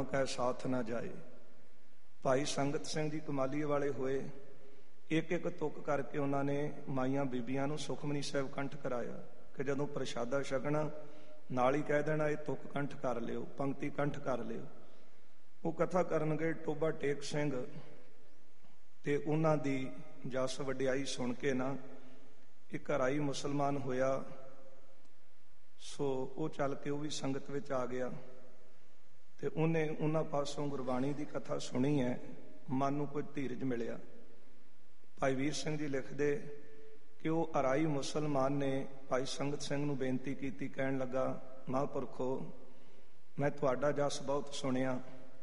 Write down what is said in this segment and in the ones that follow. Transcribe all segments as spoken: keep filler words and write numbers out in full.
ਕੈ ਸਾਥ ਨਾ ਜਾਏ। ਭਾਈ ਸੰਗਤ ਸਿੰਘ ਜੀ ਕਮਾਲੀਏ ਵਾਲੇ ਹੋਏ, ਇੱਕ ਇੱਕ ਤੁਕ ਕਰਕੇ ਉਹਨਾਂ ਨੇ ਮਾਈਆਂ ਬੀਬੀਆਂ ਨੂੰ ਸੁਖਮਨੀ ਸਾਹਿਬ ਕੰਠ ਕਰਾਇਆ ਕਿ ਜਦੋਂ ਪ੍ਰਸ਼ਾਦਾ ਛਕਣਾ ਨਾਲ ਹੀ ਕਹਿ ਦੇਣਾ ਇਹ ਤੁਕ ਕੰਠ ਕਰ ਲਿਓ, ਪੰਕਤੀ ਕੰਠ ਕਰ ਲਿਓ। ਉਹ ਕਥਾ ਕਰਨਗੇ। ਟੋਬਾ ਟੇਕ ਸਿੰਘ ਤੇ ਉਹਨਾਂ ਦੀ ਜਸ ਵਡਿਆਈ ਸੁਣ ਕੇ ਨਾ ਇੱਕ ਹਰਾਈ ਮੁਸਲਮਾਨ ਹੋਇਆ। ਸੋ ਉਹ ਚੱਲ ਕੇ ਉਹ ਵੀ ਸੰਗਤ ਵਿੱਚ ਆ ਗਿਆ ਤੇ ਉਹਨੇ ਉਹਨਾਂ ਪਾਸੋਂ ਗੁਰਬਾਣੀ ਦੀ ਕਥਾ ਸੁਣੀ ਹੈ, ਮਨ ਨੂੰ ਕੁਝ ਧੀਰਜ ਮਿਲਿਆ। ਭਾਈ ਵੀਰ ਸਿੰਘ ਜੀ ਲਿਖਦੇ ਕਿ ਉਹ ਹਰਾਈ ਮੁਸਲਮਾਨ ਨੇ ਭਾਈ ਸੰਗਤ ਸਿੰਘ ਨੂੰ ਬੇਨਤੀ ਕੀਤੀ, ਕਹਿਣ ਲੱਗਾ, ਮਹਾਂਪੁਰਖੋ ਮੈਂ ਤੁਹਾਡਾ ਜਸ ਬਹੁਤ ਸੁਣਿਆ,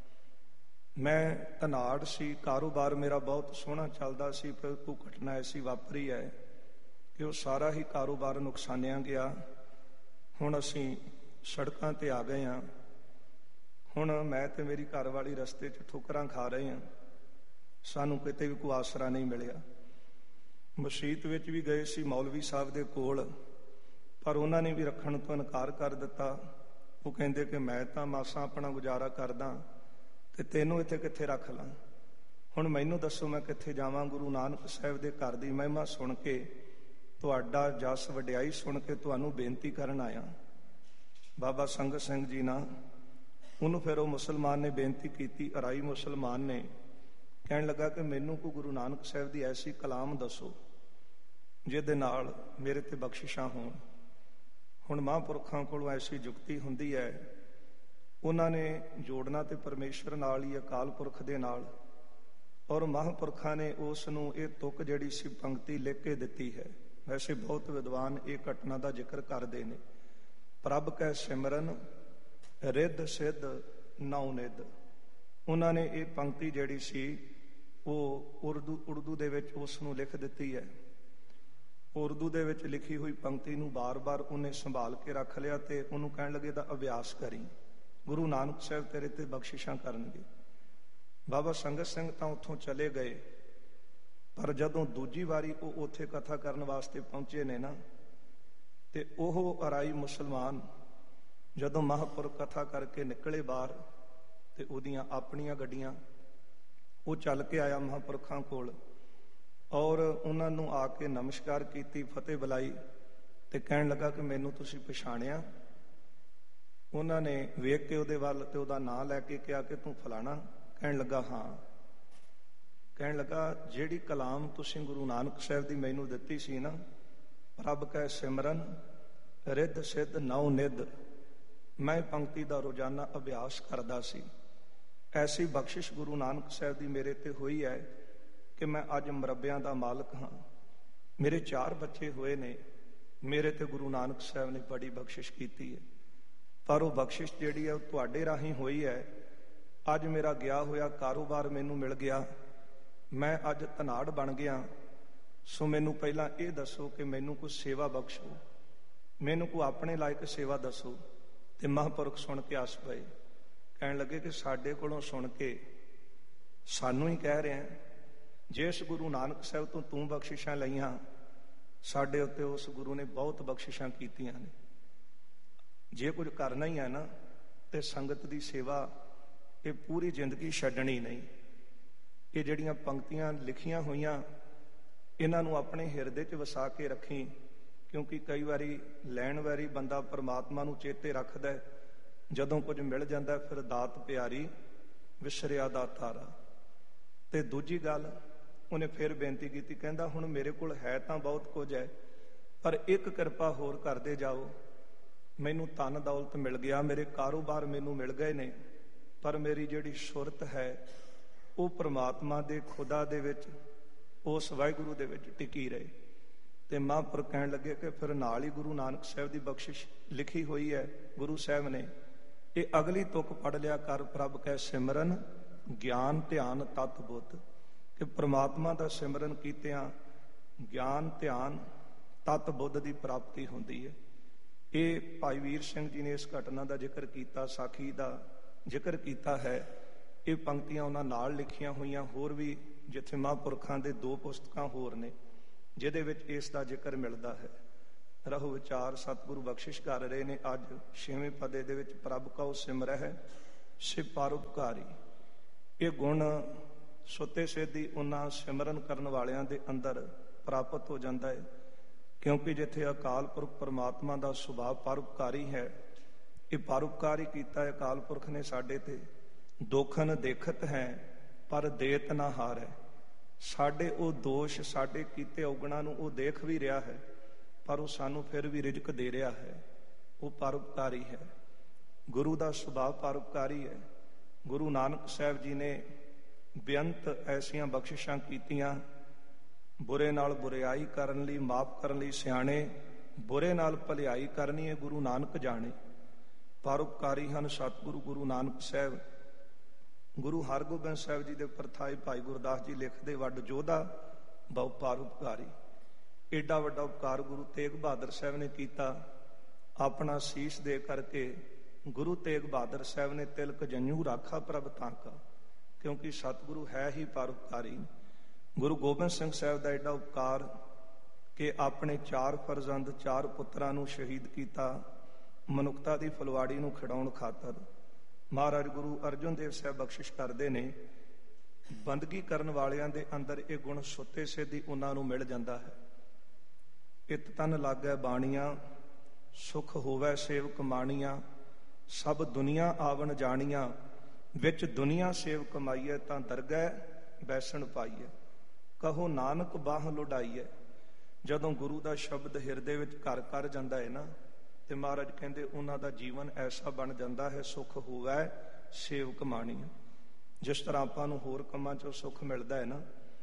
ਮੈਂ ਧਨਾੜ ਸੀ, ਕਾਰੋਬਾਰ ਮੇਰਾ ਬਹੁਤ ਸੋਹਣਾ ਚੱਲਦਾ ਸੀ, ਪਰ ਕੋਈ ਘਟਨਾ ਐਸੀ ਵਾਪਰੀ ਹੈ ਕਿ ਉਹ ਸਾਰਾ ਹੀ ਕਾਰੋਬਾਰ ਨੁਕਸਾਨਿਆ ਗਿਆ। ਹੁਣ ਅਸੀਂ ਸੜਕਾਂ ਤੇ ਆ ਗਏ ਹਾਂ, ਹੁਣ ਮੈਂ ਤੇ ਮੇਰੀ ਘਰ ਵਾਲੀ ਰਸਤੇ 'ਚ ਠੋਕਰਾਂ ਖਾ ਰਹੇ ਹਾਂ, ਸਾਨੂੰ ਕਿਤੇ ਵੀ ਕੋਈ ਆਸਰਾ ਨਹੀਂ ਮਿਲਿਆ। ਮਸੀਤ ਵਿੱਚ ਵੀ ਗਏ ਸੀ ਮੌਲਵੀ ਸਾਹਿਬ ਦੇ ਕੋਲ, ਪਰ ਉਹਨਾਂ ਨੇ ਵੀ ਰੱਖਣ ਤੋਂ ਇਨਕਾਰ ਕਰ ਦਿੱਤਾ। ਉਹ ਕਹਿੰਦੇ ਕਿ ਮੈਂ ਤਾਂ ਮਾਸਾਂ ਆਪਣਾ ਗੁਜ਼ਾਰਾ ਕਰਦਾ ਤੇ ਤੈਨੂੰ ਇੱਥੇ ਕਿੱਥੇ ਰੱਖ ਲਾਂ। ਹੁਣ ਮੈਨੂੰ ਦੱਸੋ ਮੈਂ ਕਿੱਥੇ ਜਾਵਾਂ। ਗੁਰੂ ਨਾਨਕ ਸਾਹਿਬ ਦੇ ਘਰ ਦੀ ਮਹਿਮਾ ਸੁਣ ਕੇ, ਤੁਹਾਡਾ ਜਸ ਵਡਿਆਈ ਸੁਣ ਕੇ ਤੁਹਾਨੂੰ ਬੇਨਤੀ ਕਰਨ ਆਇਆ। ਬਾਬਾ ਸੰਗਤ ਸਿੰਘ ਜੀ ਨਾਲ ਉਹਨੂੰ ਫਿਰ ਉਹ ਮੁਸਲਮਾਨ ਨੇ ਬੇਨਤੀ ਕੀਤੀ, ਅਰਾਈ ਮੁਸਲਮਾਨ ਨੇ, ਕਹਿਣ ਲੱਗਾ ਕਿ ਮੈਨੂੰ ਕੋਈ ਗੁਰੂ ਨਾਨਕ ਸਾਹਿਬ ਦੀ ਐਸੀ ਕਲਾਮ ਦੱਸੋ ਜਿਹਦੇ ਨਾਲ ਮੇਰੇ ਤੇ ਬਖਸ਼ਿਸ਼ਾਂ ਹੋਣ। ਹੁਣ ਮਹਾਂਪੁਰਖਾਂ ਕੋਲੋਂ ਐਸੀ ਜੁਗਤੀ ਹੁੰਦੀ ਹੈ, ਉਹਨਾਂ ਨੇ ਜੋੜਨਾ ਤੇ ਪਰਮੇਸ਼ਰ ਨਾਲ ਹੀ, ਅਕਾਲ ਪੁਰਖ ਦੇ ਨਾਲ। ਔਰ ਮਹਾਂਪੁਰਖਾਂ ਨੇ ਉਸ ਨੂੰ ਇਹ ਤੁਕ ਜਿਹੜੀ ਸੀ ਪੰਕਤੀ ਲਿਖ ਕੇ ਦਿੱਤੀ ਹੈ। ਵੈਸੇ ਬਹੁਤ ਵਿਦਵਾਨ ਇਹ ਘਟਨਾ ਦਾ ਜ਼ਿਕਰ ਕਰਦੇ ਨੇ। ਪ੍ਰਭ ਕੈ ਸਿਮਰਨ ਰਿੱਧ ਸਿੱਧ ਨੌ ਨਿੱਧ। ਉਹਨਾਂ ਨੇ ਇਹ ਪੰਕਤੀ ਜਿਹੜੀ ਸੀ ਉਹ ਉਰਦੂ ਉਰਦੂ ਦੇ ਵਿੱਚ ਉਸ ਨੂੰ ਲਿਖ ਦਿੱਤੀ ਹੈ। ਉਰਦੂ ਦੇ ਵਿੱਚ ਲਿਖੀ ਹੋਈ ਪੰਕਤੀ ਨੂੰ ਬਾਰ-ਬਾਰ ਉਹਨੇ ਸੰਭਾਲ ਕੇ ਰੱਖ ਲਿਆ ਤੇ ਉਹਨੂੰ ਕਹਿਣ ਲੱਗੇ ਦਾ ਅਭਿਆਸ ਕਰੀ, ਗੁਰੂ ਨਾਨਕ ਸਾਹਿਬ ਤੇਰੇ ਤੇ ਬਖਸ਼ਿਸ਼ਾਂ ਕਰਨਗੇ। ਬਾਬਾ ਸੰਗਤ ਸਿੰਘ ਤਾਂ ਉੱਥੋਂ ਚਲੇ ਗਏ, ਪਰ ਜਦੋਂ ਦੂਜੀ ਵਾਰੀ ਉਹ ਉੱਥੇ ਕਥਾ ਕਰਨ ਵਾਸਤੇ ਪਹੁੰਚੇ ਨੇ ਨਾ, ਤੇ ਉਹ ਅਰਾਈ ਮੁਸਲਮਾਨ ਜਦੋਂ ਮਹਾਂਪੁਰਖ ਕਥਾ ਕਰਕੇ ਨਿਕਲੇ ਬਾਹਰ, ਤੇ ਉਹਦੀਆਂ ਆਪਣੀਆਂ ਗੱਡੀਆਂ, ਉਹ ਚੱਲ ਕੇ ਆਇਆ ਮਹਾਂਪੁਰਖਾਂ ਕੋਲ ਔਰ ਉਹਨਾਂ ਨੂੰ ਆ ਕੇ ਨਮਸਕਾਰ ਕੀਤੀ, ਫਤਿਹ ਬੁਲਾਈ ਤੇ ਕਹਿਣ ਲੱਗਾ ਕਿ ਮੈਨੂੰ ਤੁਸੀਂ ਪਛਾਣਿਆ। ਉਹਨਾਂ ਨੇ ਵੇਖ ਕੇ ਉਹਦੇ ਵੱਲ ਤੇ ਉਹਦਾ ਨਾਂ ਲੈ ਕੇ ਕਿਹਾ ਕਿ ਤੂੰ ਫਲਾਣਾ। ਕਹਿਣ ਲੱਗਾ ਹਾਂ। ਕਹਿਣ ਲੱਗਾ ਜਿਹੜੀ ਕਲਾਮ ਤੁਸੀਂ ਗੁਰੂ ਨਾਨਕ ਸਾਹਿਬ ਦੀ ਮੈਨੂੰ ਦਿੱਤੀ ਸੀ ਨਾ, ਪ੍ਰਭ ਕੈ ਸਿਮਰਨ ਰਿੱਧ ਸਿੱਧ ਨੌ ਨਿੱਧ, ਮੈਂ ਪੰਕਤੀ ਦਾ ਰੋਜ਼ਾਨਾ ਅਭਿਆਸ ਕਰਦਾ ਸੀ। ਐਸੀ ਬਖਸ਼ਿਸ਼ ਗੁਰੂ ਨਾਨਕ ਸਾਹਿਬ ਦੀ ਮੇਰੇ ਤੇ ਹੋਈ ਹੈ ਕਿ ਮੈਂ ਅੱਜ ਮੁਰੱਬਿਆਂ ਦਾ ਮਾਲਕ ਹਾਂ। ਮੇਰੇ ਚਾਰ ਬੱਚੇ ਹੋਏ ਨੇ, ਮੇਰੇ ਤੇ ਗੁਰੂ ਨਾਨਕ ਸਾਹਿਬ ਨੇ ਬੜੀ ਬਖਸ਼ਿਸ਼ ਕੀਤੀ ਹੈ। ਪਰ ਉਹ ਬਖਸ਼ਿਸ਼ ਜਿਹੜੀ ਹੈ ਉਹ ਤੁਹਾਡੇ ਰਾਹੀਂ ਹੋਈ ਹੈ। ਅੱਜ ਮੇਰਾ ਗਿਆ ਹੋਇਆ ਕਾਰੋਬਾਰ ਮੈਨੂੰ ਮਿਲ ਗਿਆ, ਮੈਂ ਅੱਜ ਧਨਾੜ ਬਣ ਗਿਆ। ਸੋ ਮੈਨੂੰ ਪਹਿਲਾਂ ਇਹ ਦੱਸੋ ਕਿ ਮੈਨੂੰ ਕੋਈ ਸੇਵਾ ਬਖਸ਼ੋ, ਮੈਨੂੰ ਕੋਈ ਆਪਣੇ ਲਾਇਕ ਸੇਵਾ ਦੱਸੋ। ਤੇ ਮਹਾਂਪੁਰਖ ਸੁਣ ਕੇ ਹੱਸ ਪਏ, ਕਹਿਣ ਲੱਗੇ ਕਿ ਸਾਡੇ ਕੋਲੋਂ ਸੁਣ ਕੇ ਸਾਨੂੰ ਹੀ ਕਹਿ ਰਿਹਾ, ਜਿਸ ਗੁਰੂ ਨਾਨਕ ਸਾਹਿਬ ਤੋਂ ਤੂੰ ਬਖਸ਼ਿਸ਼ਾਂ ਲਈਆਂ, ਸਾਡੇ ਉੱਤੇ ਉਸ ਗੁਰੂ ਨੇ ਬਹੁਤ ਬਖਸ਼ਿਸ਼ਾਂ ਕੀਤੀਆਂ ਨੇ। ਜੇ ਕੁਝ ਕਰਨਾ ਹੀ ਹੈ ਨਾ ਤੇ ਸੰਗਤ ਦੀ ਸੇਵਾ, ਇਹ ਪੂਰੀ ਜ਼ਿੰਦਗੀ ਛੱਡਣੀ ਨਹੀਂ। ਇਹ ਜਿਹੜੀਆਂ ਪੰਕਤੀਆਂ ਲਿਖੀਆਂ ਹੋਈਆਂ, ਇਹਨਾਂ ਨੂੰ ਆਪਣੇ ਹਿਰਦੇ 'ਚ ਵਸਾ ਕੇ ਰੱਖੀ, ਕਿਉਂਕਿ ਕਈ ਵਾਰੀ ਲੈਣ ਵਾਰੀ ਬੰਦਾ ਪਰਮਾਤਮਾ ਨੂੰ ਚੇਤੇ ਰੱਖਦਾ, ਜਦੋਂ ਕੁਝ ਮਿਲ ਜਾਂਦਾ ਫਿਰ ਦਾਤ ਪਿਆਰੀ ਵਿਸਰਿਆ ਦਾ ਤਾਰਾ। ਤੇ ਦੂਜੀ ਗੱਲ ਉਹਨੇ ਫਿਰ ਬੇਨਤੀ ਕੀਤੀ, ਕਹਿੰਦਾ ਹੁਣ ਮੇਰੇ ਕੋਲ ਹੈ ਤਾਂ ਬਹੁਤ ਕੁਝ ਹੈ, ਪਰ ਇੱਕ ਕਿਰਪਾ ਹੋਰ ਕਰਦੇ ਜਾਓ। ਮੈਨੂੰ ਧਨ ਦੌਲਤ ਮਿਲ ਗਿਆ, ਮੇਰੇ ਕਾਰੋਬਾਰ ਮੈਨੂੰ ਮਿਲ ਗਏ ਨੇ, ਪਰ ਮੇਰੀ ਜਿਹੜੀ ਸੁਰਤ ਹੈ ਉਹ ਪ੍ਰਮਾਤਮਾ ਦੇ ਖੁਦਾ ਦੇ ਵਿੱਚ, ਉਸ ਵਾਹਿਗੁਰੂ ਦੇ ਵਿੱਚ ਟਿਕੀ ਰਹੇ। ਤੇ ਮਹਾਂਪੁਰਖ ਕਹਿਣ ਲੱਗੇ ਕਿ ਫਿਰ ਨਾਲ ਹੀ ਗੁਰੂ ਨਾਨਕ ਸਾਹਿਬ ਦੀ ਬਖਸ਼ਿਸ਼ ਲਿਖੀ ਹੋਈ ਹੈ ਗੁਰੂ ਸਾਹਿਬ ਨੇ, ਇਹ ਅਗਲੀ ਤੁਕ ਪੜ੍ਹ ਲਿਆ ਕਰ, ਪ੍ਰਭ ਕੈ ਸਿਮਰਨ ਗਿਆਨ ਧਿਆਨ ਤਤ ਬੁੱਧ। ਕਿ ਪ੍ਰਮਾਤਮਾ ਦਾ ਸਿਮਰਨ ਕੀਤਿਆਂ ਗਿਆਨ ਧਿਆਨ ਤਤ ਬੁੱਧ ਦੀ ਪ੍ਰਾਪਤੀ ਹੁੰਦੀ ਹੈ। ਇਹ ਭਾਈ ਵੀਰ ਸਿੰਘ ਜੀ ਨੇ ਇਸ ਘਟਨਾ ਦਾ ਜ਼ਿਕਰ ਕੀਤਾ, ਸਾਖੀ ਦਾ ਜ਼ਿਕਰ ਕੀਤਾ ਹੈ। ਇਹ ਪੰਕਤੀਆਂ ਉਹਨਾਂ ਨਾਲ ਲਿਖੀਆਂ ਹੋਈਆਂ ਹੋਰ ਵੀ ਜਿੱਥੇ ਮਹਾਂਪੁਰਖਾਂ ਦੇ ਦੋ ਪੁਸਤਕਾਂ ਹੋਰ ਨੇ ਜਿਹਦੇ ਵਿੱਚ ਇਸ ਦਾ ਜ਼ਿਕਰ ਮਿਲਦਾ ਹੈ। ਰਹੋ ਵਿਚਾਰ ਸਤਿਗੁਰੂ ਬਖਸ਼ਿਸ਼ ਕਰ ਰਹੇ ਨੇ। ਅੱਜ ਛੇਵੇਂ ਪਦੇ ਦੇ ਵਿੱਚ ਪ੍ਰਭ ਕਉ ਸਿਮਰਹਿ ਸੇ ਪਰਉਪਕਾਰੀ। ਇਹ ਗੁਣ ਸੁੱਤੇ ਸੇਧੀ ਉਹਨਾਂ ਸਿਮਰਨ ਕਰਨ ਵਾਲਿਆਂ ਦੇ ਅੰਦਰ ਪ੍ਰਾਪਤ ਹੋ ਜਾਂਦਾ ਹੈ, ਕਿਉਂਕਿ ਜਿੱਥੇ ਅਕਾਲ ਪੁਰਖ ਪਰਮਾਤਮਾ ਦਾ ਸੁਭਾਅ ਪਰਉਪਕਾਰੀ ਹੈ, ਇਹ ਪਰਉਪਕਾਰ ਹੀ ਕੀਤਾ ਹੈ ਅਕਾਲ ਪੁਰਖ ਨੇ ਸਾਡੇ ਤੇ। ਦੋਖਨ ਦੇਖਤ ਹੈ ਪਰ ਦੇਤ ਨਾ ਹਾਰੈ। ਸਾਡੇ ਉਹ ਦੋਸ਼, ਸਾਡੇ ਕੀਤੇ ਔਗਣਾਂ ਨੂੰ ਉਹ ਦੇਖ ਵੀ ਰਿਹਾ ਹੈ, ਪਰ ਉਹ ਸਾਨੂੰ ਫਿਰ ਵੀ ਰਿਜ਼ਕ ਦੇ ਰਿਹਾ ਹੈ। ਉਹ ਪਰਉਪਕਾਰੀ ਹੈ। ਗੁਰੂ ਦਾ ਸੁਭਾਅ ਪਰਉਪਕਾਰੀ ਹੈ। ਗੁਰੂ ਨਾਨਕ ਸਾਹਿਬ ਜੀ ਨੇ ਬੇਅੰਤ ਐਸੀਆਂ ਬਖਸ਼ਿਸ਼ਾਂ ਕੀਤੀਆਂ। ਬੁਰੇ ਨਾਲ ਬੁਰਿਆਈ ਕਰਨ ਲਈ, ਮਾਫ ਕਰਨ ਲਈ ਸਿਆਣੇ, ਬੁਰੇ ਨਾਲ ਭਲਾਈ ਕਰਨੀ ਹੈ ਗੁਰੂ ਨਾਨਕ ਜਾਣੇ। ਪਰਉਪਕਾਰੀ ਹਨ ਸਤਿਗੁਰੂ ਗੁਰੂ ਨਾਨਕ ਸਾਹਿਬ। ਗੁਰੂ ਹਰਗੋਬਿੰਦ ਸਾਹਿਬ ਜੀ ਦੇ ਪਰਥਾਈ ਭਾਈ ਗੁਰਦਾਸ ਜੀ ਲਿਖਦੇ, ਵੱਡ ਜੋਧਾ ਬਹੁ ਪਰਉਪਕਾਰੀ। ਏਡਾ ਵੱਡਾ ਉਪਕਾਰ ਗੁਰੂ ਤੇਗ ਬਹਾਦਰ ਸਾਹਿਬ ਨੇ ਕੀਤਾ। ਆਪਣਾ ਸੀਸ ਦੇ ਕਰਕੇ ਗੁਰੂ ਤੇਗ ਬਹਾਦਰ ਸਾਹਿਬ ਨੇ ਤਿਲਕ ਜੰਝੂ ਰਾਖਾ ਪ੍ਰਭ ਤਾਂਕਾ, ਕਿਉਂਕਿ ਸਤਿਗੁਰੂ ਹੈ ਹੀ ਪਰਉਪਕਾਰੀ। ਗੁਰੂ ਗੋਬਿੰਦ ਸਿੰਘ ਸਾਹਿਬ ਦਾ ਏਡਾ ਉਪਕਾਰ ਕਿ ਆਪਣੇ ਚਾਰ ਫਰਜ਼ੰਦ, ਚਾਰ ਪੁੱਤਰਾਂ ਨੂੰ ਸ਼ਹੀਦ ਕੀਤਾ ਮਨੁੱਖਤਾ ਦੀ ਫੁਲਵਾੜੀ ਨੂੰ ਖਿਡਾਉਣ ਖਾਤਰ। ਮਹਾਰਾਜ ਗੁਰੂ ਅਰਜਨ ਦੇਵ ਸਾਹਿਬ ਬਖਸ਼ਿਸ਼ ਕਰਦੇ ਨੇ, ਬੰਦਗੀ ਕਰਨ ਵਾਲਿਆਂ ਦੇ ਅੰਦਰ ਇਹ ਗੁਣ ਸੁੱਤੇ ਸੇਧੀ ਉਹਨਾਂ ਨੂੰ ਮਿਲ ਜਾਂਦਾ ਹੈ। ਇਤ ਤਨ ਲਾਗੈ ਬਾਣੀਆਂ, ਸੁਖ ਹੋਵੈ ਸੇਵਕ ਮਾਣੀਆਂ। ਸਭ ਦੁਨੀਆ ਆਵਣ ਜਾਣੀਆਂ, ਵਿੱਚ ਦੁਨੀਆ ਸੇਵ ਕਮਾਈਐ। ਤਾਂ ਦਰਗਹਿ ਬੈਸਣ ਪਾਈਐ, ਕਹੋ ਨਾਨਕ ਬਾਹ ਲੁਡਾਈਐ। ਜਦੋਂ ਗੁਰੂ ਦਾ ਸ਼ਬਦ ਹਿਰਦੇ ਵਿੱਚ ਘਰ ਕਰ ਜਾਂਦਾ ਹੈ ਨਾ, ਤੇ ਮਹਾਰਾਜ ਕਹਿੰਦੇ ਉਹਨਾਂ ਦਾ ਜੀਵਨ ਐਸਾ ਬਣ ਜਾਂਦਾ ਹੈ, ਸੁਖ ਹੋਵੈ ਸੇਵਕ ਮਾਣੀਆਂ। ਜਿਸ ਤਰ੍ਹਾਂ ਆਪਾਂ ਨੂੰ ਹੋਰ ਕੰਮਾਂ 'ਚੋਂ ਸੁੱਖ ਮਿਲਦਾ ਹੈ ਨਾ,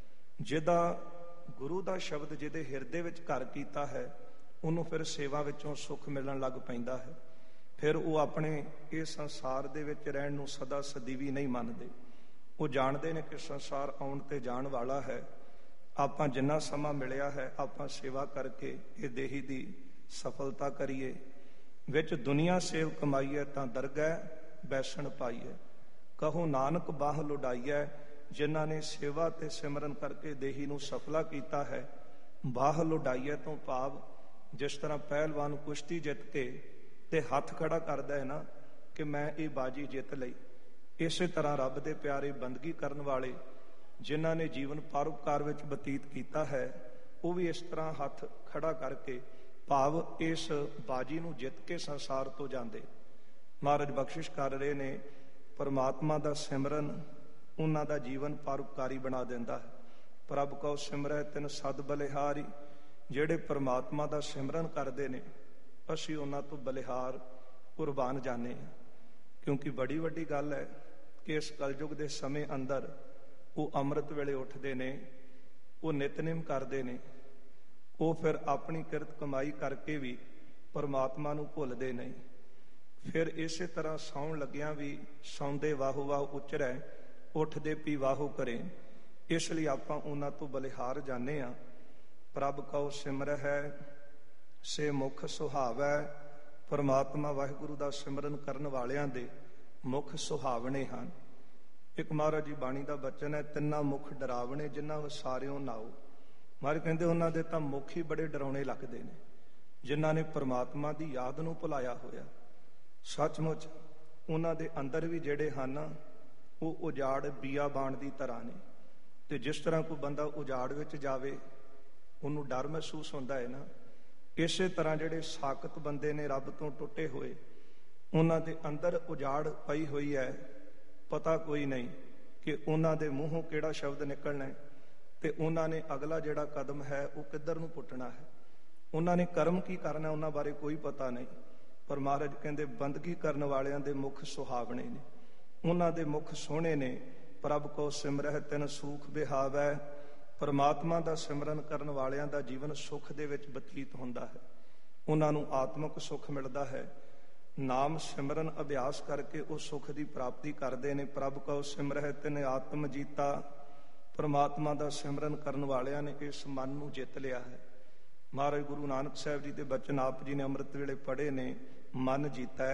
ਜਿਹਦਾ ਗੁਰੂ ਦਾ ਸ਼ਬਦ ਜਿਹਦੇ ਹਿਰਦੇ ਵਿੱਚ ਘਰ ਕੀਤਾ ਹੈ, ਉਹਨੂੰ ਫਿਰ ਸੇਵਾ ਵਿੱਚੋਂ ਸੁੱਖ ਮਿਲਣ ਲੱਗ ਪੈਂਦਾ ਹੈ। ਫਿਰ ਉਹ ਆਪਣੇ ਇਹ ਸੰਸਾਰ ਦੇ ਵਿੱਚ ਰਹਿਣ ਨੂੰ ਸਦਾ ਸਦੀਵੀ ਨਹੀਂ ਮੰਨਦੇ। ਉਹ ਜਾਣਦੇ ਨੇ ਕਿ ਸੰਸਾਰ ਆਉਣ ਤੇ ਜਾਣ ਵਾਲਾ ਹੈ। ਆਪਾਂ ਜਿੰਨਾ ਸਮਾਂ ਮਿਲਿਆ ਹੈ, ਆਪਾਂ ਸੇਵਾ ਕਰਕੇ ਇਹ ਦੇਹੀ ਦੀ ਸਫਲਤਾ ਕਰੀਏ। ਵਿੱਚ ਦੁਨੀਆ ਸੇਵ ਕਮਾਈਏ, ਤਾਂ ਦਰਗਹਿ ਬੈਸਣ ਪਾਈਏ। ਕਹੋ ਨਾਨਕ ਬਾਹ ਲੁਡਾਈਐ। ਜਿਨ੍ਹਾਂ ਨੇ ਸੇਵਾ ਤੇ ਸਿਮਰਨ ਕਰਕੇ ਦੇਹੀ ਨੂੰ ਸਫਲਾ ਕੀਤਾ ਹੈ, ਬਾਹ ਲੁਡਾਈਐ ਤੋਂ ਭਾਵ ਜਿਸ ਤਰ੍ਹਾਂ ਪਹਿਲਵਾਨ ਕੁਸ਼ਤੀ ਜਿੱਤ ਕੇ ਤੇ ਹੱਥ ਖੜਾ ਕਰਦਾ ਹੈ ਨਾ ਕਿ ਮੈਂ ਇਹ ਬਾਜੀ ਜਿੱਤ ਲਈ, ਇਸੇ ਤਰ੍ਹਾਂ ਰੱਬ ਦੇ ਪਿਆਰੇ ਬੰਦਗੀ ਕਰਨ ਵਾਲੇ ਜਿਨ੍ਹਾਂ ਨੇ ਜੀਵਨ ਪਰਉਪਕਾਰ ਵਿੱਚ ਬਤੀਤ ਕੀਤਾ ਹੈ, ਉਹ ਵੀ ਇਸ ਤਰ੍ਹਾਂ ਹੱਥ ਖੜਾ ਕਰਕੇ ਭਾਵ ਇਸ ਬਾਜੀ ਨੂੰ ਜਿੱਤ ਕੇ ਸੰਸਾਰ ਤੋਂ ਜਾਂਦੇ। ਮਹਾਰਾਜ ਬਖਸ਼ਿਸ਼ ਕਰ ਰਹੇ ਨੇ, ਪਰਮਾਤਮਾ ਦਾ ਸਿਮਰਨ ਉਹਨਾਂ ਦਾ ਜੀਵਨ ਪਰਉਪਕਾਰੀ ਬਣਾ ਦਿੰਦਾ ਹੈ। ਪ੍ਰਭ ਕਉ ਸਿਮਰੈ ਤਿਨ ਸਦ ਬਲਿਹਾਰੀ। ਜਿਹੜੇ ਪਰਮਾਤਮਾ ਦਾ ਸਿਮਰਨ ਕਰਦੇ ਨੇ, ਅਸੀਂ ਉਹਨਾਂ ਤੋਂ ਬਲਿਹਾਰ ਕੁਰਬਾਨ ਜਾਣੇ ਹਾਂ। ਕਿਉਂਕਿ ਬੜੀ ਵੱਡੀ ਗੱਲ ਹੈ ਕਿ ਇਸ ਕਲਯੁਗ ਦੇ ਸਮੇਂ ਅੰਦਰ ਉਹ ਅੰਮ੍ਰਿਤ ਵੇਲੇ ਉੱਠਦੇ ਨੇ, ਉਹ ਨਿਤਨੇਮ ਕਰਦੇ ਨੇ, ਉਹ ਫਿਰ ਆਪਣੀ ਕਿਰਤ ਕਮਾਈ ਕਰਕੇ ਵੀ ਪਰਮਾਤਮਾ ਨੂੰ ਭੁੱਲਦੇ ਨਹੀਂ। ਫਿਰ ਇਸੇ ਤਰ੍ਹਾਂ ਸੌਣ ਲੱਗਿਆਂ ਵੀ ਸੌਂਦੇ ਵਾਹੋ ਵਾਹ ਉਚਰੈ, ਉੱਠਦੇ ਪੀ ਵਾਹੋ ਕਰੇ। ਇਸ ਲਈ ਆਪਾਂ ਉਹਨਾਂ ਤੋਂ ਬਲਿਹਾਰ ਜਾਣੇ ਹਾਂ। ਪ੍ਰਭ ਕਉ ਸਿਮਰਹਿ ਸੇ ਮੁਖ ਸੁਹਾਵੈ। ਪਰਮਾਤਮਾ ਵਾਹਿਗੁਰੂ ਦਾ ਸਿਮਰਨ ਕਰਨ ਵਾਲਿਆਂ ਦੇ ਮੁਖ ਸੁਹਾਵਣੇ ਹਨ। ਇੱਕ ਮਹਾਰਾਜ ਜੀ ਬਾਣੀ ਦਾ ਬਚਨ ਹੈ, ਤਿੰਨਾਂ ਮੁਖ ਡਰਾਵਣੇ ਜਿਨ੍ਹਾਂ ਵਸਾਰਿਓ ਨਾਓ। ਮਹਾਰਾਜ ਕਹਿੰਦੇ ਉਹਨਾਂ ਦੇ ਤਾਂ ਮੁਖ ਹੀ ਬੜੇ ਡਰਾਉਣੇ ਲੱਗਦੇ ਨੇ, ਜਿਨ੍ਹਾਂ ਨੇ ਪਰਮਾਤਮਾ ਦੀ ਯਾਦ ਨੂੰ ਭੁਲਾਇਆ ਹੋਇਆ। ਸੱਚਮੁੱਚ ਉਹਨਾਂ ਦੇ ਅੰਦਰ ਵੀ ਜਿਹੜੇ ਹਨ ਉਹ ਉਜਾੜ ਬੀਆਬਾਨ ਦੀ ਤਰ੍ਹਾਂ ਨੇ। ਤੇ ਜਿਸ ਤਰ੍ਹਾਂ ਕੋਈ ਬੰਦਾ ਉਜਾੜ ਵਿੱਚ ਜਾਵੇ ਉਹਨੂੰ ਡਰ ਮਹਿਸੂਸ ਹੁੰਦਾ ਹੈ ਨਾ, ਇਸੇ ਤਰ੍ਹਾਂ ਜਿਹੜੇ ਸਾਕਤ ਬੰਦੇ ਨੇ ਰੱਬ ਤੋਂ ਟੁੱਟੇ ਹੋਏ, ਉਹਨਾਂ ਦੇ ਅੰਦਰ ਉਜਾੜ ਪਈ ਹੋਈ ਹੈ। ਪਤਾ ਕੋਈ ਨਹੀਂ ਕਿ ਉਹਨਾਂ ਦੇ ਮੂੰਹੋਂ ਕਿਹੜਾ ਸ਼ਬਦ ਨਿਕਲਣਾ ਹੈ ਤੇ ਉਹਨਾਂ ਨੇ ਅਗਲਾ ਜਿਹੜਾ ਕਦਮ ਹੈ ਉਹ ਕਿੱਧਰ ਨੂੰ ਪੁੱਟਣਾ ਹੈ। ਉਹਨਾਂ ਨੇ ਕਰਮ ਕੀ ਕਰਨਾ ਉਹਨਾਂ ਬਾਰੇ ਕੋਈ ਪਤਾ ਨਹੀਂ। ਪਰ ਮਹਾਰਾਜ ਕਹਿੰਦੇ ਬੰਦਗੀ ਕਰਨ ਵਾਲਿਆਂ ਦੇ ਮੁਖ ਸੁਹਾਵਣੇ ਨੇ, ਉਹਨਾਂ ਦੇ ਮੁਖ ਸੋਹਣੇ ਨੇ। ਪ੍ਰਭ ਕੋ ਸਿਮਰਹਿ ਤਿਨ ਸੂਖ ਬਿਹਾਵੈ। ਪਰਮਾਤਮਾ ਦਾ ਸਿਮਰਨ ਕਰਨ ਵਾਲਿਆਂ ਦਾ ਜੀਵਨ ਸੁੱਖ ਦੇ ਵਿੱਚ ਬਤੀਤ ਹੁੰਦਾ ਹੈ। ਉਹਨਾਂ ਨੂੰ ਆਤਮਿਕ ਸੁੱਖ ਮਿਲਦਾ ਹੈ। ਨਾਮ ਸਿਮਰਨ ਅਭਿਆਸ ਕਰਕੇ ਉਹ ਸੁੱਖ ਦੀ ਪ੍ਰਾਪਤੀ ਕਰਦੇ ਨੇ। ਪ੍ਰਭ ਕਉ ਸਿਮਰਹਿ ਤਿਨ ਆਤਮ ਜੀਤਾ। ਪਰਮਾਤਮਾ ਦਾ ਸਿਮਰਨ ਕਰਨ ਵਾਲਿਆਂ ਨੇ ਇਸ ਮਨ ਨੂੰ ਜਿੱਤ ਲਿਆ ਹੈ। ਮਹਾਰਾਜ ਗੁਰੂ ਨਾਨਕ ਸਾਹਿਬ ਜੀ ਦੇ ਬਚਨ ਆਪ ਜੀ ਨੇ ਅੰਮ੍ਰਿਤ ਵੇਲੇ ਪੜ੍ਹੇ ਨੇ, ਮਨ ਜੀਤਾ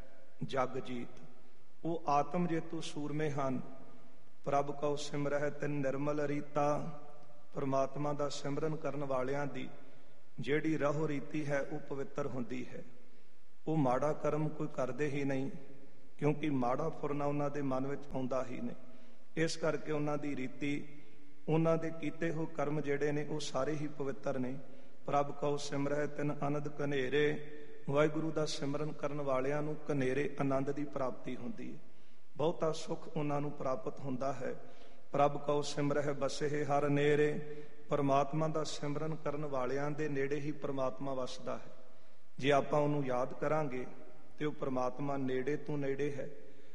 ਜਗ ਜੀਤ। ਉਹ ਆਤਮ ਜੇਤੂ ਸੂਰਮੇ ਹਨ। ਪ੍ਰਭ ਕਉ ਸਿਮਰਹਿ ਤਿਨ ਨਿਰਮਲ ਰੀਤਾ। ਪਰਮਾਤਮਾ ਦਾ ਸਿਮਰਨ ਕਰਨ ਵਾਲਿਆਂ ਦੀ ਜਿਹੜੀ ਰਹੋ ਰੀਤੀ ਹੈ ਉਹ ਪਵਿੱਤਰ ਹੁੰਦੀ ਹੈ। ਉਹ ਮਾੜਾ ਕਰਮ ਕੋਈ ਕਰਦੇ ਹੀ ਨਹੀਂ। ਕਿਉਂਕਿ ਮਾੜਾ ਫੁਰਨਾ ਉਹਨਾਂ ਦੇ ਮਨ ਵਿੱਚ ਆਉਂਦਾ ਹੀ ਨਹੀਂ। ਇਸ ਕਰਕੇ ਉਹਨਾਂ ਦੀ ਰੀਤੀ, ਉਹਨਾਂ ਦੇ ਕੀਤੇ ਹੋਏ ਕਰਮ ਜਿਹੜੇ ਨੇ ਉਹ ਸਾਰੇ ਹੀ ਪਵਿੱਤਰ ਨੇ। ਪ੍ਰਭ ਕਉ ਸਿਮਰੈ ਤਿਨ ਆਨੰਦ ਕਨੇਰੇ, ਵਾਹਿਗੁਰੂ ਦਾ ਸਿਮਰਨ ਕਰਨ ਵਾਲਿਆਂ ਨੂੰ ਕਨੇਰੇ ਆਨੰਦ ਦੀ ਪ੍ਰਾਪਤੀ ਹੁੰਦੀ ਹੈ, ਬਹੁਤਾ ਸੁੱਖ ਉਹਨਾਂ ਨੂੰ ਪ੍ਰਾਪਤ ਹੁੰਦਾ ਹੈ। ਪ੍ਰਭ ਕਉ ਸਿਮਰਹਿ ਬਸਹਿ ਹਰ ਨੇਰੇ, ਪਰਮਾਤਮਾ ਦਾ ਸਿਮਰਨ ਕਰਨ ਵਾਲਿਆਂ ਦੇ ਨੇੜੇ ਹੀ ਪਰਮਾਤਮਾ ਵਸਦਾ ਹੈ। ਜੇ ਆਪਾਂ ਉਹਨੂੰ ਯਾਦ ਕਰਾਂਗੇ ਤੇ ਉਹ ਪਰਮਾਤਮਾ ਨੇੜੇ ਤੋਂ ਨੇੜੇ ਹੈ,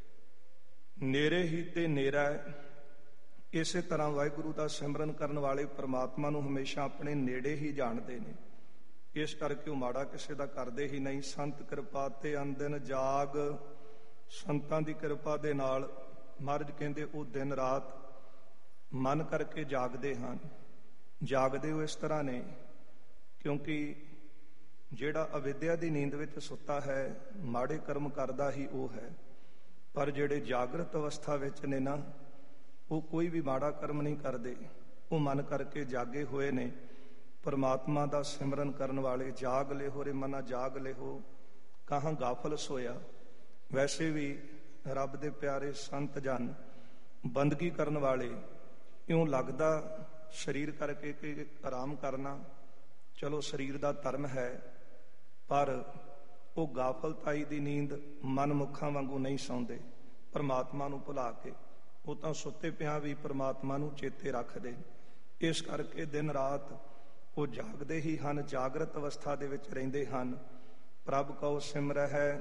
ਨੇੜੇ ਹੀ ਤੇ ਨੇਰਾ ਹੈ। ਇਸੇ ਤਰ੍ਹਾਂ ਵਾਹਿਗੁਰੂ ਦਾ ਸਿਮਰਨ ਕਰਨ ਵਾਲੇ ਪਰਮਾਤਮਾ ਨੂੰ ਹਮੇਸ਼ਾ ਆਪਣੇ ਨੇੜੇ ਹੀ ਜਾਣਦੇ ਨੇ। ਇਸ ਕਰਕੇ ਉਹ ਮਾੜਾ ਕਿਸੇ ਦਾ ਕਰਦੇ ਹੀ ਨਹੀਂ। ਸੰਤ ਕਿਰਪਾ ਤੇ ਅਨਦਿਨ ਜਾਗ, ਸੰਤਾਂ ਦੀ ਕਿਰਪਾ ਦੇ ਨਾਲ ਮਹਾਰਾਜ ਕਹਿੰਦੇ ਉਹ ਦਿਨ ਰਾਤ ਮਨ ਕਰਕੇ ਜਾਗਦੇ ਹਨ। ਜਾਗਦੇ ਉਹ ਇਸ ਤਰ੍ਹਾਂ ਨੇ ਕਿਉਂਕਿ ਜਿਹੜਾ ਅਵਿਦਿਆ ਦੀ ਨੀਂਦ ਵਿੱਚ ਸੁੱਤਾ ਹੈ ਮਾੜੇ ਕਰਮ ਕਰਦਾ ਹੀ ਉਹ ਹੈ, ਪਰ ਜਿਹੜੇ ਜਾਗਰਤ ਅਵਸਥਾ ਵਿੱਚ ਨੇ ਨਾ ਉਹ ਕੋਈ ਵੀ ਮਾੜਾ ਕਰਮ ਨਹੀਂ ਕਰਦੇ, ਉਹ ਮਨ ਕਰਕੇ ਜਾਗੇ ਹੋਏ ਨੇ। ਪਰਮਾਤਮਾ ਦਾ ਸਿਮਰਨ ਕਰਨ ਵਾਲੇ ਜਾਗ ਲਿਹੋ ਰੇ ਮਨਾ ਜਾਗ ਲਿਹੋ, ਕਹਾਂ ਗਾਫਲ ਸੋਇਆ। ਵੈਸੇ ਵੀ ਰੱਬ ਦੇ ਪਿਆਰੇ ਸੰਤ ਜਨ ਬੰਦਗੀ ਕਰਨ ਵਾਲੇ, ਇਉਂ ਲੱਗਦਾ ਸਰੀਰ ਕਰਕੇ ਕਿ ਆਰਾਮ ਕਰਨਾ, ਚਲੋ ਸਰੀਰ ਦਾ ਧਰਮ ਹੈ, ਪਰ ਉਹ ਗਾਫਲਤਾਈ ਦੀ ਨੀਂਦ ਮਨਮੁੱਖਾਂ ਵਾਂਗੂ ਨਹੀਂ ਸੌਂਦੇ ਪਰਮਾਤਮਾ ਨੂੰ ਭੁਲਾ ਕੇ। ਉਹ ਤਾਂ ਸੁੱਤੇ ਪਿਆਂ ਵੀ ਪਰਮਾਤਮਾ ਨੂੰ ਚੇਤੇ ਰੱਖਦੇ। ਇਸ ਕਰਕੇ ਦਿਨ ਰਾਤ ਉਹ ਜਾਗਦੇ ਹੀ ਹਨ, ਜਾਗਰਤ ਅਵਸਥਾ ਦੇ ਵਿੱਚ ਰਹਿੰਦੇ ਹਨ। ਪ੍ਰਭ ਕਉ ਸਿਮਰਹਿ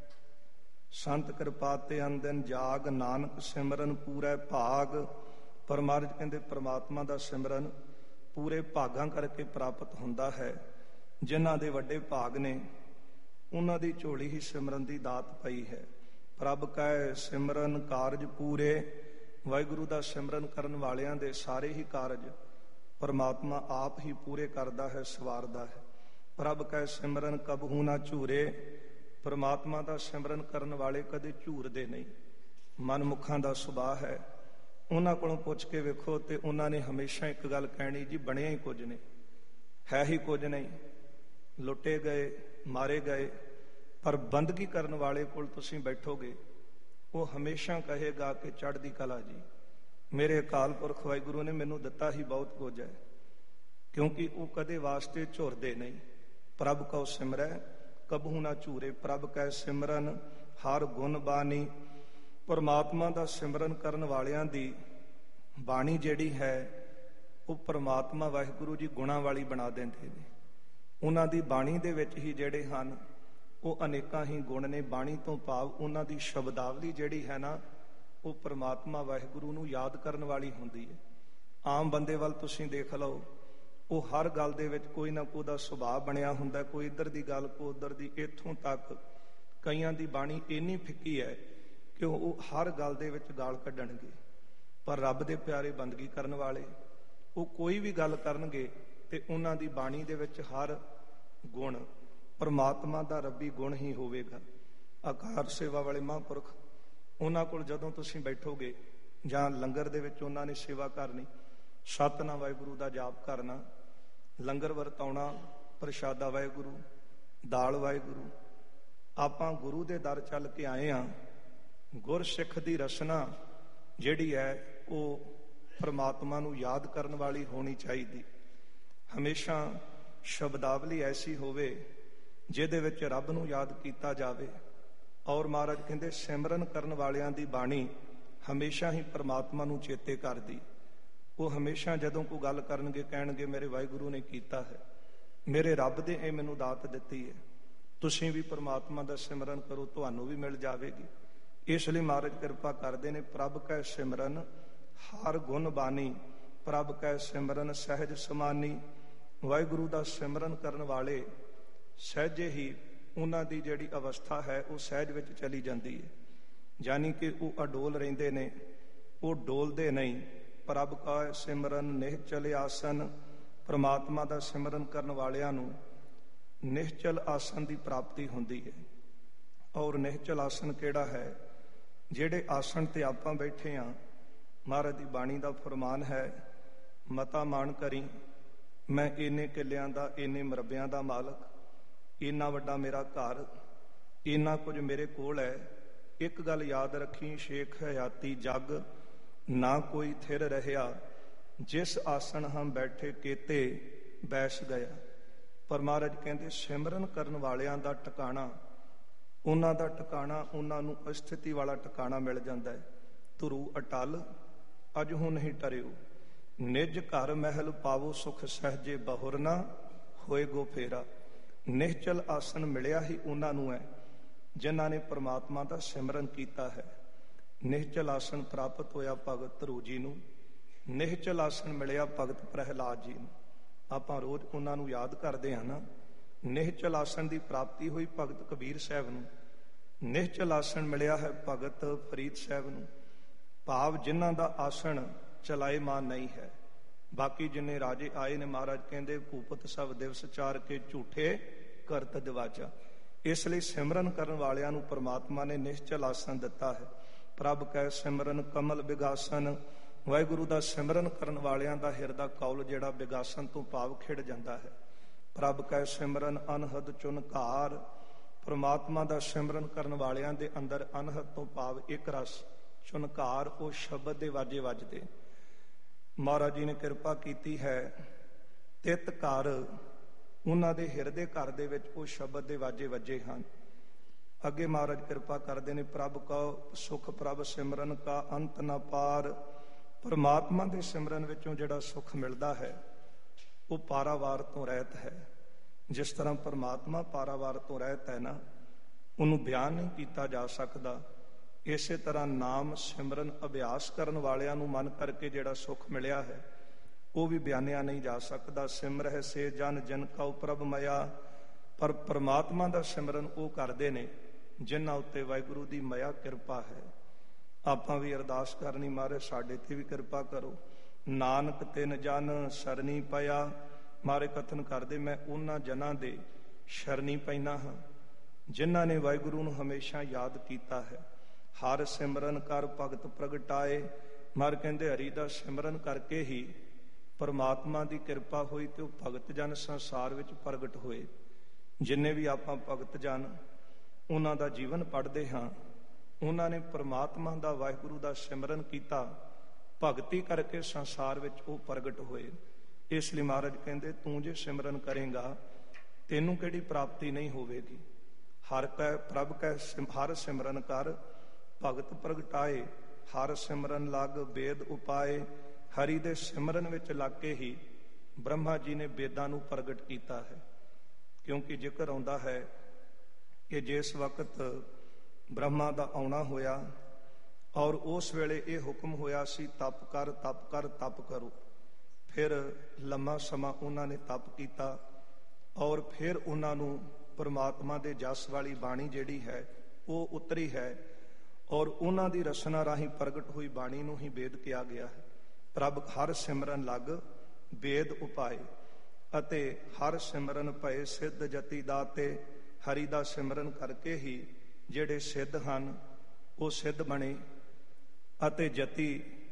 ਸੰਤ ਕਿਰਪਾ ਤੇ ਅਨਦਿਨ ਜਾਗ, ਨਾਨਕ ਸਿਮਰਨ ਪੂਰੇ ਭਾਗ। ਪਰ ਮਹਾਰਾਜ ਕਹਿੰਦੇ ਪਰਮਾਤਮਾ ਦਾ ਸਿਮਰਨ ਪੂਰੇ ਭਾਗਾਂ ਕਰਕੇ ਪ੍ਰਾਪਤ ਹੁੰਦਾ ਹੈ। ਜਿਨ੍ਹਾਂ ਦੇ ਵੱਡੇ ਭਾਗ ਨੇ ਉਹਨਾਂ ਦੀ ਝੋਲੀ ਹੀ ਸਿਮਰਨ ਦੀ ਦਾਤ ਪਈ ਹੈ। ਪ੍ਰਭ ਕੈ ਸਿਮਰਨ ਕਾਰਜ ਪੂਰੇ, ਵਾਹਿਗੁਰੂ ਦਾ ਸਿਮਰਨ ਕਰਨ ਵਾਲਿਆਂ ਦੇ ਸਾਰੇ ਹੀ ਕਾਰਜ ਪਰਮਾਤਮਾ ਆਪ ਹੀ ਪੂਰੇ ਕਰਦਾ ਹੈ, ਸਵਾਰਦਾ ਹੈ। ਪ੍ਰਭ ਕੈ ਸਿਮਰਨ ਕਬਹੂ ਨਾ ਝੂਰੇ, ਪਰਮਾਤਮਾ ਦਾ ਸਿਮਰਨ ਕਰਨ ਵਾਲੇ ਕਦੇ ਝੂਰਦੇ ਨਹੀਂ। ਮਨਮੁੱਖਾਂ ਦਾ ਸੁਭਾਅ ਹੈ, ਉਹਨਾਂ ਕੋਲੋਂ ਪੁੱਛ ਕੇ ਵੇਖੋ ਤੇ ਉਹਨਾਂ ਨੇ ਹਮੇਸ਼ਾ ਇੱਕ ਗੱਲ ਕਹਿਣੀ, ਜੀ ਬਣਿਆ ਹੀ ਕੁਝ ਨਹੀਂ, ਹੈ ਹੀ ਕੁਝ ਨਹੀਂ, ਲੁੱਟੇ ਗਏ, ਮਾਰੇ ਗਏ। ਪਰ ਬੰਦਗੀ ਕਰਨ ਵਾਲੇ ਕੋਲ ਤੁਸੀਂ ਬੈਠੋਗੇ, ਉਹ ਹਮੇਸ਼ਾ ਕਹੇਗਾ ਕਿ ਚੜ੍ਹਦੀ ਕਲਾ ਜੀ, ਮੇਰੇ ਅਕਾਲ ਪੁਰਖ ਵਾਹਿਗੁਰੂ ਨੇ ਮੈਨੂੰ ਦਿੱਤਾ ਹੀ ਬਹੁਤ ਕੁਝ ਹੈ, ਕਿਉਂਕਿ ਉਹ ਕਦੇ ਵਾਸਤੇ ਝੁਰਦੇ ਨਹੀਂ। ਪ੍ਰਭ ਕਉ ਸਿਮਰੈ ਕਬਹੂ ਨਾ ਝੂਰੇ, ਪ੍ਰਭ ਕੈ ਸਿਮਰਨ ਹਰ ਗੁਣ ਬਾਣੀ। ਪਰਮਾਤਮਾ ਦਾ ਸਿਮਰਨ ਕਰਨ ਵਾਲਿਆਂ ਦੀ ਬਾਣੀ ਜਿਹੜੀ ਹੈ ਉਹ ਪਰਮਾਤਮਾ ਵਾਹਿਗੁਰੂ ਜੀ ਗੁਣਾਂ ਵਾਲੀ ਬਣਾ ਦਿੰਦੇ ਨੇ। ਉਹਨਾਂ ਦੀ ਬਾਣੀ ਦੇ ਵਿੱਚ ਹੀ ਜਿਹੜੇ ਹਨ ਉਹ ਅਨੇਕਾਂ ਹੀ ਗੁਣ ਨੇ। ਬਾਣੀ ਤੋਂ ਭਾਵ ਉਹਨਾਂ ਦੀ ਸ਼ਬਦਾਵਲੀ ਜਿਹੜੀ ਹੈ ਨਾ ਉਹ ਪਰਮਾਤਮਾ ਵਾਹਿਗੁਰੂ ਨੂੰ ਯਾਦ ਕਰਨ ਵਾਲੀ ਹੁੰਦੀ ਹੈ। ਆਮ ਬੰਦੇ ਵੱਲ ਤੁਸੀਂ ਦੇਖ ਲਓ, ਉਹ ਹਰ ਗੱਲ ਦੇ ਵਿੱਚ ਕੋਈ ਨਾ ਕੋਈ ਦਾ ਸੁਭਾਅ ਬਣਿਆ ਹੁੰਦਾ, ਕੋਈ ਇੱਧਰ ਦੀ ਗੱਲ ਕੋਈ ਉੱਧਰ ਦੀ। ਇੱਥੋਂ ਤੱਕ ਕਈਆਂ ਦੀ ਬਾਣੀ ਇੰਨੀ ਫਿੱਕੀ ਹੈ ਕਿ ਉਹ ਹਰ ਗੱਲ ਦੇ ਵਿੱਚ ਗਾਲ ਕੱਢਣਗੇ। ਪਰ ਰੱਬ ਦੇ ਪਿਆਰੇ ਬੰਦਗੀ ਕਰਨ ਵਾਲੇ ਉਹ ਕੋਈ ਵੀ ਗੱਲ ਕਰਨਗੇ ਤੇ ਉਹਨਾਂ ਦੀ ਬਾਣੀ ਦੇ ਵਿੱਚ ਹਰ ਗੁਣ ਪਰਮਾਤਮਾ ਦਾ ਰੱਬੀ ਗੁਣ ਹੀ ਹੋਵੇਗਾ। ਆਕਾਰ ਸੇਵਾ ਵਾਲੇ ਮਹਾਂਪੁਰਖ, ਉਹਨਾਂ ਕੋਲ ਜਦੋਂ ਤੁਸੀਂ ਬੈਠੋਗੇ ਜਾਂ ਲੰਗਰ ਦੇ ਵਿੱਚ ਉਹਨਾਂ ਨੇ ਸੇਵਾ ਕਰਨੀ, ਸਤਿਨਾਮ ਵਾਹਿਗੁਰੂ ਦਾ ਜਾਪ ਕਰਨਾ, ਲੰਗਰ ਵਰਤਾਉਣਾ, ਪ੍ਰਸ਼ਾਦਾ ਵਾਹਿਗੁਰੂ, ਦਾਲ ਵਾਹਿਗੁਰੂ। ਆਪਾਂ ਗੁਰੂ ਦੇ ਦਰ ਚੱਲ ਕੇ ਆਏ ਹਾਂ। ਗੁਰਸਿੱਖ ਦੀ ਰਸਨਾ ਜਿਹੜੀ ਹੈ ਉਹ ਪਰਮਾਤਮਾ ਨੂੰ ਯਾਦ ਕਰਨ ਵਾਲੀ ਹੋਣੀ ਚਾਹੀਦੀ। ਹਮੇਸ਼ਾ ਸ਼ਬਦਾਵਲੀ ਐਸੀ ਹੋਵੇ ਜਿਹਦੇ ਵਿੱਚ ਰੱਬ ਨੂੰ ਯਾਦ ਕੀਤਾ ਜਾਵੇ। ਔਰ ਮਹਾਰਾਜ ਕਹਿੰਦੇ ਸਿਮਰਨ ਕਰਨ ਵਾਲਿਆਂ ਦੀ ਬਾਣੀ ਹਮੇਸ਼ਾ ਹੀ ਪਰਮਾਤਮਾ ਨੂੰ ਚੇਤੇ ਕਰਦੀ। ਉਹ ਹਮੇਸ਼ਾ ਜਦੋਂ ਕੋਈ ਗੱਲ ਕਰਨਗੇ ਕਹਿਣਗੇ ਮੇਰੇ ਵਾਹਿਗੁਰੂ ਨੇ ਕੀਤਾ ਹੈ, ਮੇਰੇ ਰੱਬ ਦੇ ਇਹ ਮੈਨੂੰ ਦਾਤ ਦਿੱਤੀ ਹੈ, ਤੁਸੀਂ ਵੀ ਪਰਮਾਤਮਾ ਦਾ ਸਿਮਰਨ ਕਰੋ, ਤੁਹਾਨੂੰ ਵੀ ਮਿਲ ਜਾਵੇਗੀ। ਇਸ ਲਈ ਮਹਾਰਾਜ ਕਿਰਪਾ ਕਰਦੇ ਨੇ, ਪ੍ਰਭ ਕੈ ਸਿਮਰਨ ਹਰ ਗੁਣ ਬਾਣੀ, ਪ੍ਰਭ ਕੈ ਸਿਮਰਨ ਸਹਿਜ ਸਮਾਨੀ। ਵਾਹਿਗੁਰੂ ਦਾ ਸਿਮਰਨ ਕਰਨ ਵਾਲੇ ਸਹਿਜੇ ਹੀ ਉਹਨਾਂ ਦੀ ਜਿਹੜੀ ਅਵਸਥਾ ਹੈ ਉਹ ਸਹਿਜ ਵਿੱਚ ਚਲੀ ਜਾਂਦੀ ਹੈ, ਯਾਨੀ ਕਿ ਉਹ ਅਡੋਲ ਰਹਿੰਦੇ ਨੇ, ਉਹ ਡੋਲਦੇ ਨਹੀਂ। ਪ੍ਰਭ ਕੈ ਸਿਮਰਨ ਨਿਹਚਲ ਆਸਨ, ਪਰਮਾਤਮਾ ਦਾ ਸਿਮਰਨ ਕਰਨ ਵਾਲਿਆਂ ਨੂੰ ਨਿਹਚਲ ਆਸਨ ਦੀ ਪ੍ਰਾਪਤੀ ਹੁੰਦੀ ਹੈ। ਔਰ ਨਿਹਚਲ ਆਸਨ ਕਿਹੜਾ ਹੈ? ਜਿਹੜੇ ਆਸਣ ਤੇ ਆਪਾਂ ਬੈਠੇ ਹਾਂ, ਮਹਾਰਾਜ ਦੀ ਬਾਣੀ ਦਾ ਫਰਮਾਨ ਹੈ, ਮਤਾ ਮਾਣ ਕਰੀ ਮੈਂ ਇੰਨੇ ਕਿੱਲਿਆਂ ਦਾ, ਇੰਨੇ ਮਰਬਿਆਂ ਦਾ ਮਾਲਕ, ਇੰਨਾ ਵੱਡਾ ਮੇਰਾ ਘਰ, ਇੰਨਾ ਕੁਝ ਮੇਰੇ ਕੋਲ ਹੈ, ਇੱਕ ਗੱਲ ਯਾਦ ਰੱਖੀ, ਸ਼ੇਖ ਹਯਾਤੀ ਜਗ ਨਾ ਕੋਈ ਥਿਰ ਰਹਿਆ, ਜਿਸ ਆਸਣ ਹਮ ਬੈਠੇ ਕੇਤੇ ਬੈਸ ਗਿਆ। ਪਰ ਮਹਾਰਾਜ ਕਹਿੰਦੇ ਸਿਮਰਨ ਕਰਨ ਵਾਲਿਆਂ ਦਾ ਟਿਕਾਣਾ, ਉਹਨਾਂ ਦਾ ਟਿਕਾਣਾ ਉਹਨਾਂ ਨੂੰ ਅਸਥਿਤੀ ਵਾਲਾ ਟਿਕਾਣਾ ਮਿਲ ਜਾਂਦਾ ਹੈ। ਧੁਰੂ ਅਟਲ ਅਜਹੁ ਨਹੀਂ ਟਰਿਓ, ਨਿਜ ਘਰ ਮਹਿਲ ਪਾਵੋ ਸੁਖ ਸਹਜੇ ਬਹੁਰ ਨਾ ਹੋਏ ਗੋ ਫੇਰਾ। ਨਿਸ਼ਚਲ ਆਸਣ ਮਿਲਿਆ ਹੀ ਉਹਨਾਂ ਨੂੰ ਹੈ ਜਿਨ੍ਹਾਂ ਨੇ ਪ੍ਰਮਾਤਮਾ ਦਾ ਸਿਮਰਨ ਕੀਤਾ ਹੈ। ਨਿਸ਼ਚਲ ਆਸਣ ਪ੍ਰਾਪਤ ਹੋਇਆ ਭਗਤ ਧਰੂ ਜੀ ਨੂੰ, ਨਿਸ਼ਚਲ ਆਸਣ ਮਿਲਿਆ ਭਗਤ ਪ੍ਰਹਿਲਾਦ ਜੀ ਨੂੰ। ਆਪਾਂ ਰੋਜ਼ ਉਹਨਾਂ ਨੂੰ ਯਾਦ ਕਰਦੇ ਹਾਂ ਨਾ। ਨਿਸ਼ਚਲ ਆਸਣ ਦੀ ਪ੍ਰਾਪਤੀ ਹੋਈ ਭਗਤ ਕਬੀਰ ਸਾਹਿਬ ਨੂੰ, ਨਿਸ਼ਚਲ ਆਸਣ ਮਿਲਿਆ ਹੈ ਭਗਤ ਫਰੀਦ ਸਾਹਿਬ ਨੂੰ। ਭਾਵ ਜਿਨ੍ਹਾਂ ਦਾ ਆਸਣ ਚਲਾਏਮਾਨ ਨਹੀਂ ਹੈ। ਬਾਕੀ ਜਿੰਨੇ ਰਾਜੇ ਆਏ ਨੇ, ਮਹਾਰਾਜ ਕਹਿੰਦੇ ਭੂਪਤ ਸਭ ਦਿਵਸ ਚਾਰ ਕੇ ਝੂਠੇ ਕਰਤ ਦਿਵਾਚਾ। ਇਸ ਲਈ ਸਿਮਰਨ ਕਰਨ ਵਾਲਿਆਂ ਨੂੰ ਪ੍ਰਮਾਤਮਾ ਨੇ ਨਿਸ਼ਚਲ ਆਸਣ ਦਿੱਤਾ ਹੈ। ਪ੍ਰਭ ਕੈ ਸਿਮਰਨ ਕਮਲ ਬਿਗਾਸਨ, ਵਾਹਿਗੁਰੂ ਦਾ ਸਿਮਰਨ ਕਰਨ ਵਾਲਿਆਂ ਦਾ ਹਿਰਦਾ ਕੌਲ ਜਿਹੜਾ ਬਿਗਾਸਨ ਤੋਂ ਭਾਵ ਖਿੜ ਜਾਂਦਾ ਹੈ। ਪ੍ਰਭ ਕੈ ਸਿਮਰਨ ਅਨਹਦ ਚੁਨਕਾਰ, ਪ੍ਰਮਾਤਮਾ ਦਾ ਸਿਮਰਨ ਕਰਨ ਵਾਲਿਆਂ ਦੇ ਅੰਦਰ ਅਨਹਦ ਤੋਂ ਭਾਵ ਇੱਕ ਰਸ, ਚੁਨਕਾਰ ਉਹ ਸ਼ਬਦ ਦੇ ਵਾਜੇ ਵੱਜਦੇ। ਮਹਾਰਾਜ ਜੀ ਨੇ ਕਿਰਪਾ ਕੀਤੀ ਹੈ, ਤਿਤ ਘਰ ਉਹਨਾਂ ਦੇ ਹਿਰਦੇ ਘਰ ਦੇ ਵਿੱਚ ਉਹ ਸ਼ਬਦ ਦੇ ਵਾਜੇ ਵੱਜੇ ਹਨ। ਅੱਗੇ ਮਹਾਰਾਜ ਕਿਰਪਾ ਕਰਦੇ ਨੇ, ਪ੍ਰਭ ਕਉ ਸੁਖ ਪ੍ਰਭ ਸਿਮਰਨ ਕਾ ਅੰਤ ਨਾ ਪਾਰ। ਪਰਮਾਤਮਾ ਦੇ ਸਿਮਰਨ ਵਿੱਚੋਂ ਜਿਹੜਾ ਸੁਖ ਮਿਲਦਾ ਹੈ ਉਹ ਪਾਰਾਵਾਰ ਤੋਂ ਰਹਿਤ ਹੈ। ਜਿਸ ਤਰ੍ਹਾਂ ਪਰਮਾਤਮਾ ਪਾਰਾਵਾਰ ਤੋਂ ਰਹਿਤ ਹੈ ਨਾ, ਉਹਨੂੰ ਬਿਆਨ ਨਹੀਂ ਕੀਤਾ ਜਾ ਸਕਦਾ। ਇਸੇ ਤਰ੍ਹਾਂ ਨਾਮ ਸਿਮਰਨ ਅਭਿਆਸ ਕਰਨ ਵਾਲਿਆਂ ਨੂੰ ਮਨ ਕਰਕੇ ਜਿਹੜਾ ਸੁਖ ਮਿਲਿਆ ਹੈ ਉਹ ਵੀ ਬਿਆਨਿਆ ਨਹੀਂ ਜਾ ਸਕਦਾ। ਸਿਮਰਹਿ ਸੇ ਜਨ ਜਨ ਕਉ ਪ੍ਰਭ ਮਇਆ। ਪਰ ਪਰਮਾਤਮਾ ਦਾ ਸਿਮਰਨ ਉਹ ਕਰਦੇ ਨੇ ਜਿਨ੍ਹਾਂ ਉੱਤੇ ਵਾਹਿਗੁਰੂ ਦੀ ਮਇਆ ਕਿਰਪਾ ਹੈ। ਆਪਾਂ ਵੀ ਅਰਦਾਸ ਕਰਨੀ, ਮਹਾਰਾਜ ਸਾਡੇ ਤੇ ਵੀ ਕਿਰਪਾ ਕਰੋ। ਨਾਨਕ ਤਿਨ ਜਨ ਸਰਨੀ ਪਿਆ। ਮਹਾਰਾਜ ਕਥਨ ਕਰਦੇ, ਮੈਂ ਉਹਨਾਂ ਜਨਾਂ ਦੇ ਸ਼ਰਨੀ ਪੈਣਾ ਹਾਂ ਜਿਨ੍ਹਾਂ ਨੇ ਵਾਹਿਗੁਰੂ ਨੂੰ ਹਮੇਸ਼ਾ ਯਾਦ ਕੀਤਾ ਹੈ। ਹਰ ਸਿਮਰਨ ਕਰ ਭਗਤ ਪ੍ਰਗਟਾਏ। ਮਹਾਰਾਜ ਕਹਿੰਦੇ ਹਰੀ ਦਾ ਸਿਮਰਨ ਕਰਕੇ ਹੀ ਪਰਮਾਤਮਾ ਦੀ ਕਿਰਪਾ ਹੋਈ ਤੇ ਉਹ ਭਗਤ ਜਨ ਸੰਸਾਰ ਵਿੱਚ ਪ੍ਰਗਟ ਹੋਏ। ਜਿੰਨੇ ਵੀ ਆਪਾਂ ਭਗਤ ਜਨ ਉਹਨਾਂ ਦਾ ਜੀਵਨ ਪੜ੍ਹਦੇ ਹਾਂ, ਉਹਨਾਂ ਨੇ ਪਰਮਾਤਮਾ ਦਾ ਵਾਹਿਗੁਰੂ ਦਾ ਸਿਮਰਨ ਕੀਤਾ, ਭਗਤੀ ਕਰਕੇ ਸੰਸਾਰ ਵਿੱਚ ਉਹ ਪ੍ਰਗਟ ਹੋਏ। ਇਸ ਲਈ ਮਹਾਰਾਜ ਕਹਿੰਦੇ ਤੂੰ ਜੇ ਸਿਮਰਨ ਕਰੇਗਾ ਤੈਨੂੰ ਕਿਹੜੀ ਪ੍ਰਾਪਤੀ ਨਹੀਂ ਹੋਵੇਗੀ। ਹਰ ਕੈ ਪ੍ਰਭ ਕੈ ਹਰ ਸਿਮਰਨ ਕਰ ਭਗਤ ਪ੍ਰਗਟਾਏ। ਹਰ ਸਿਮਰਨ ਲੱਗ ਵੇਦ ਉਪਾਏ। ਹਰੀ ਦੇ ਸਿਮਰਨ ਵਿੱਚ ਲੱਗ ਕੇ ਹੀ ਬ੍ਰਹਮਾ ਜੀ ਨੇ ਵੇਦਾਂ ਨੂੰ ਪ੍ਰਗਟ ਕੀਤਾ ਹੈ। ਕਿਉਂਕਿ ਜ਼ਿਕਰ ਆਉਂਦਾ ਹੈ ਕਿ ਜਿਸ ਵਕਤ ਬ੍ਰਹਮਾ ਦਾ ਆਉਣਾ ਹੋਇਆ ਔਰ ਉਸ ਵੇਲੇ ਇਹ ਹੁਕਮ ਹੋਇਆ ਸੀ ਤਪ ਕਰ ਤਪ ਕਰ ਤਪ ਕਰੋ। ਫਿਰ ਲੰਮਾ ਸਮਾਂ ਉਹਨਾਂ ਨੇ ਤਪ ਕੀਤਾ ਔਰ ਫਿਰ ਉਹਨਾਂ ਨੂੰ ਪਰਮਾਤਮਾ ਦੇ ਜਸ ਵਾਲੀ ਬਾਣੀ ਜਿਹੜੀ ਹੈ ਉਹ ਉਤਰੀ ਹੈ ਔਰ ਉਹਨਾਂ ਦੀ ਰਸਨਾ ਰਾਹੀਂ ਪ੍ਰਗਟ ਹੋਈ ਬਾਣੀ ਨੂੰ ਹੀ ਵੇਦ ਕਿਹਾ ਗਿਆ ਹੈ। ਪ੍ਰਭ ਹਰ ਸਿਮਰਨ ਲੱਗ ਵੇਦ ਉਪਾਏ ਅਤੇ ਹਰ ਸਿਮਰਨ ਭਏ ਸਿੱਧ ਜਤੀ ਦਾਤੇ। ਹਰੀ ਦਾ ਸਿਮਰਨ ਕਰਕੇ ਹੀ ਜਿਹੜੇ ਸਿੱਧ ਹਨ ਉਹ ਸਿੱਧ ਬਣੇ ਅਤੇ ਜਤੀ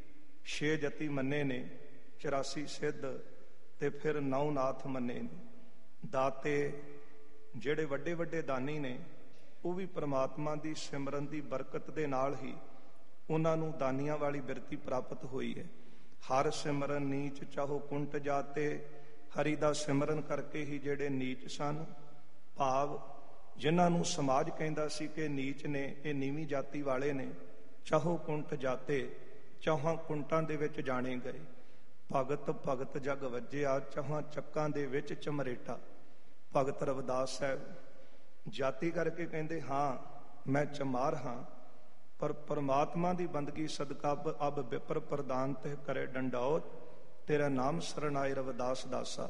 ਛੇ ਜਤੀ ਮੰਨੇ ਨੇ, ਚੁਰਾਸੀ ਸਿੱਧ ਤੇ ਫਿਰ ਨੌ ਨਾਥ ਮੰਨੇ ਨੇ। ਦਾਤੇ ਜਿਹੜੇ ਵੱਡੇ ਵੱਡੇ ਦਾਨੀ ਨੇ ਉਹ ਵੀ ਪਰਮਾਤਮਾ ਦੀ ਸਿਮਰਨ ਦੀ ਬਰਕਤ ਦੇ ਨਾਲ ਹੀ ਉਹਨਾਂ ਨੂੰ ਦਾਨੀਆਂ ਵਾਲੀ ਬਿਰਤੀ ਪ੍ਰਾਪਤ ਹੋਈ ਹੈ। ਹਰ ਸਿਮਰਨ ਨੀਚ ਚਾਹੋ ਕੁੰਟ ਜਾਤੇ। ਹਰੀ ਦਾ ਸਿਮਰਨ ਕਰਕੇ ਹੀ ਜਿਹੜੇ ਨੀਚ ਸਨ, ਭਾਵ ਜਿਨ੍ਹਾਂ ਨੂੰ ਸਮਾਜ ਕਹਿੰਦਾ ਸੀ ਕਿ ਨੀਚ ਨੇ, ਇਹ ਨੀਵੀਂ ਜਾਤੀ ਵਾਲੇ ਨੇ, ਚਾਹੋ ਕੁੰਟ ਜਾਤੇ, ਚੌਹਾਂ ਕੁੰਟਾਂ ਦੇ ਵਿੱਚ ਜਾਣੇ ਗਏ। ਭਗਤ ਭਗਤ ਜਗ ਵੱਜਿਆ, ਚੌਹਾਂ ਚੱਕਾਂ ਦੇ ਵਿੱਚ ਚਮਰੇਟਾ। ਭਗਤ ਰਵਿਦਾਸ ਸਾਹਿਬ ਜਾਤੀ ਕਰਕੇ ਕਹਿੰਦੇ ਹਾਂ ਮੈਂ ਚਮਾਰ ਹਾਂ, ਪਰ ਪਰਮਾਤਮਾ ਦੀ ਬੰਦਗੀ ਸਦਕਾ ਅਬ ਵਿਪਰ ਪ੍ਰਦਾਨ ਤੇ ਕਰੇ ਡੰਡੌਤ, ਤੇਰਾ ਨਾਮ ਸਰਣਾਏ ਰਵਿਦਾਸ ਦਾਸਾ।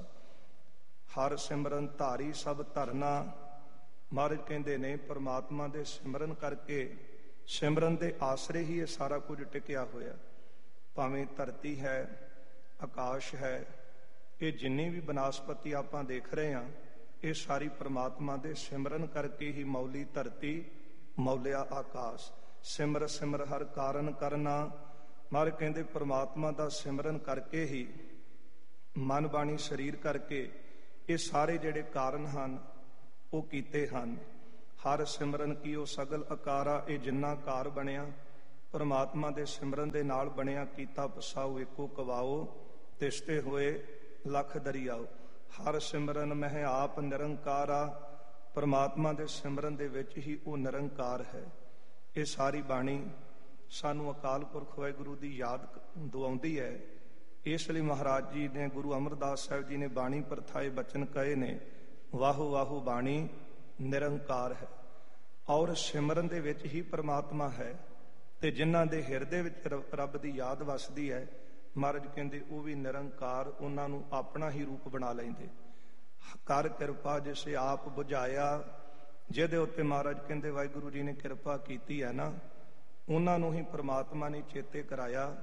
ਹਰ ਸਿਮਰਨ ਧਾਰੀ ਸਭ ਧਰਨਾ। ਮਹਾਰਾਜ ਕਹਿੰਦੇ ਨੇ ਪਰਮਾਤਮਾ ਦੇ ਸਿਮਰਨ ਕਰਕੇ, ਸਿਮਰਨ ਦੇ ਆਸਰੇ ਹੀ ਇਹ ਸਾਰਾ ਕੁਝ ਟਿਕਿਆ ਹੋਇਆ। ਭਾਵੇਂ ਧਰਤੀ ਹੈ, ਆਕਾਸ਼ ਹੈ, ਇਹ ਜਿੰਨੀ ਵੀ ਬਨਸਪਤੀ ਆਪਾਂ ਦੇਖ ਰਹੇ ਹਾਂ ਇਹ ਸਾਰੀ ਪਰਮਾਤਮਾ ਦੇ ਸਿਮਰਨ ਕਰਕੇ ਹੀ ਮੌਲੀ ਧਰਤੀ ਮੌਲਿਆ ਆਕਾਸ਼। ਸਿਮਰ ਸਿਮਰ ਹਰ ਕਾਰਨ ਕਰਨਾ। ਮਹਾਰਾਜ ਕਹਿੰਦੇ ਪਰਮਾਤਮਾ ਦਾ ਸਿਮਰਨ ਕਰਕੇ ਹੀ, ਮਨ ਬਾਣੀ ਸਰੀਰ ਕਰਕੇ ਇਹ ਸਾਰੇ ਜਿਹੜੇ ਕਾਰਨ ਹਨ ਉਹ ਕੀਤੇ ਹਨ। ਹਰ ਸਿਮਰਨ ਕੀਓ ਸਗਲ ਅਕਾਰਾ, ਇਹ ਜਿੰਨਾ ਘਰ ਬਣਿਆ ਪਰਮਾਤਮਾ ਦੇ ਸਿਮਰਨ ਦੇ ਨਾਲ ਬਣਿਆ। ਕੀਤਾ ਪਸਾਉ ਏਕੋ ਕਵਾਓ, ਤਿਸਤੇ ਹੋਏ ਲੱਖ ਦਰਿਆਓ। ਹਰ ਸਿਮਰਨ ਮਹਿ ਆਪ ਨਿਰੰਕਾਰਾ, ਪਰਮਾਤਮਾ ਦੇ ਸਿਮਰਨ ਦੇ ਵਿੱਚ ਹੀ ਉਹ ਨਿਰੰਕਾਰ ਹੈ। ਇਹ ਸਾਰੀ ਬਾਣੀ ਸਾਨੂੰ ਅਕਾਲ ਪੁਰਖ ਵਾਹਿਗੁਰੂ ਦੀ ਯਾਦ ਦਿਵਾਉਂਦੀ ਹੈ। ਇਸ ਲਈ ਮਹਾਰਾਜ ਜੀ ਨੇ, ਗੁਰੂ ਅਮਰਦਾਸ ਸਾਹਿਬ ਜੀ ਨੇ ਬਾਣੀ ਪਰਥਾਏ ਬਚਨ ਕਹੇ ਨੇ, ਵਾਹੋ ਵਾਹੋ ਬਾਣੀ ਨਿਰੰਕਾਰ ਹੈ। ਔਰ ਸਿਮਰਨ ਦੇ ਵਿੱਚ ਹੀ ਪਰਮਾਤਮਾ ਹੈ। ਤੇ ਜਿਨ੍ਹਾਂ ਦੇ ਹਿਰਦੇ ਵਿੱਚ ਰੱਬ ਦੀ ਯਾਦ ਵਸਦੀ ਹੈ, ਮਹਾਰਾਜ ਕਹਿੰਦੇ ਉਹ ਵੀ ਨਿਰੰਕਾਰ, ਉਹਨਾਂ ਨੂੰ ਆਪਣਾ ਹੀ ਰੂਪ ਬਣਾ ਲੈਂਦੇ। ਕਰ ਕਿਰਪਾ ਜਿਸੇ ਆਪ ਬੁਝਾਇਆ, ਜਿਹਦੇ ਉੱਤੇ ਮਹਾਰਾਜ ਕਹਿੰਦੇ ਵਾਹਿਗੁਰੂ ਜੀ ਨੇ ਕਿਰਪਾ ਕੀਤੀ ਹੈ ਨਾ, ਉਹਨਾਂ ਨੂੰ ਹੀ ਪਰਮਾਤਮਾ ਨੇ ਚੇਤੇ ਕਰਾਇਆ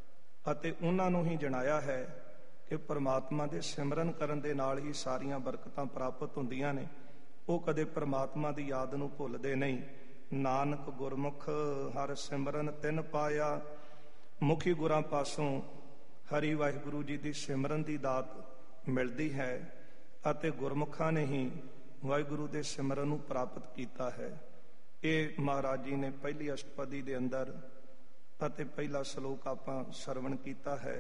ਅਤੇ ਉਹਨਾਂ ਨੂੰ ਹੀ ਜਣਾਇਆ ਹੈ ਕਿ ਪਰਮਾਤਮਾ ਦੇ ਸਿਮਰਨ ਕਰਨ ਦੇ ਨਾਲ ਹੀ ਸਾਰੀਆਂ ਬਰਕਤਾਂ ਪ੍ਰਾਪਤ ਹੁੰਦੀਆਂ ਨੇ। ਉਹ ਕਦੇ ਪਰਮਾਤਮਾ ਦੀ ਯਾਦ ਨੂੰ ਭੁੱਲਦੇ ਨਹੀਂ। ਨਾਨਕ ਗੁਰਮੁਖ ਹਰ ਸਿਮਰਨ ਤਿਨ ਪਾਇਆ, ਮੁਖੀ ਗੁਰਾਂ ਪਾਸੋਂ ਹਰੀ ਵਾਹਿਗੁਰੂ ਜੀ ਦੀ ਸਿਮਰਨ ਦੀ ਦਾਤ ਮਿਲਦੀ ਹੈ ਅਤੇ ਗੁਰਮੁਖਾਂ ਨੇ ਹੀ ਵਾਹਿਗੁਰੂ ਦੇ ਸਿਮਰਨ ਨੂੰ ਪ੍ਰਾਪਤ ਕੀਤਾ ਹੈ। ਇਹ ਮਹਾਰਾਜ ਜੀ ਨੇ ਪਹਿਲੀ ਅਸ਼ਟਪਦੀ ਦੇ ਅੰਦਰ ਅਤੇ ਪਹਿਲਾ ਸ਼ਲੋਕ ਆਪਾਂ ਸਰਵਣ ਕੀਤਾ ਹੈ।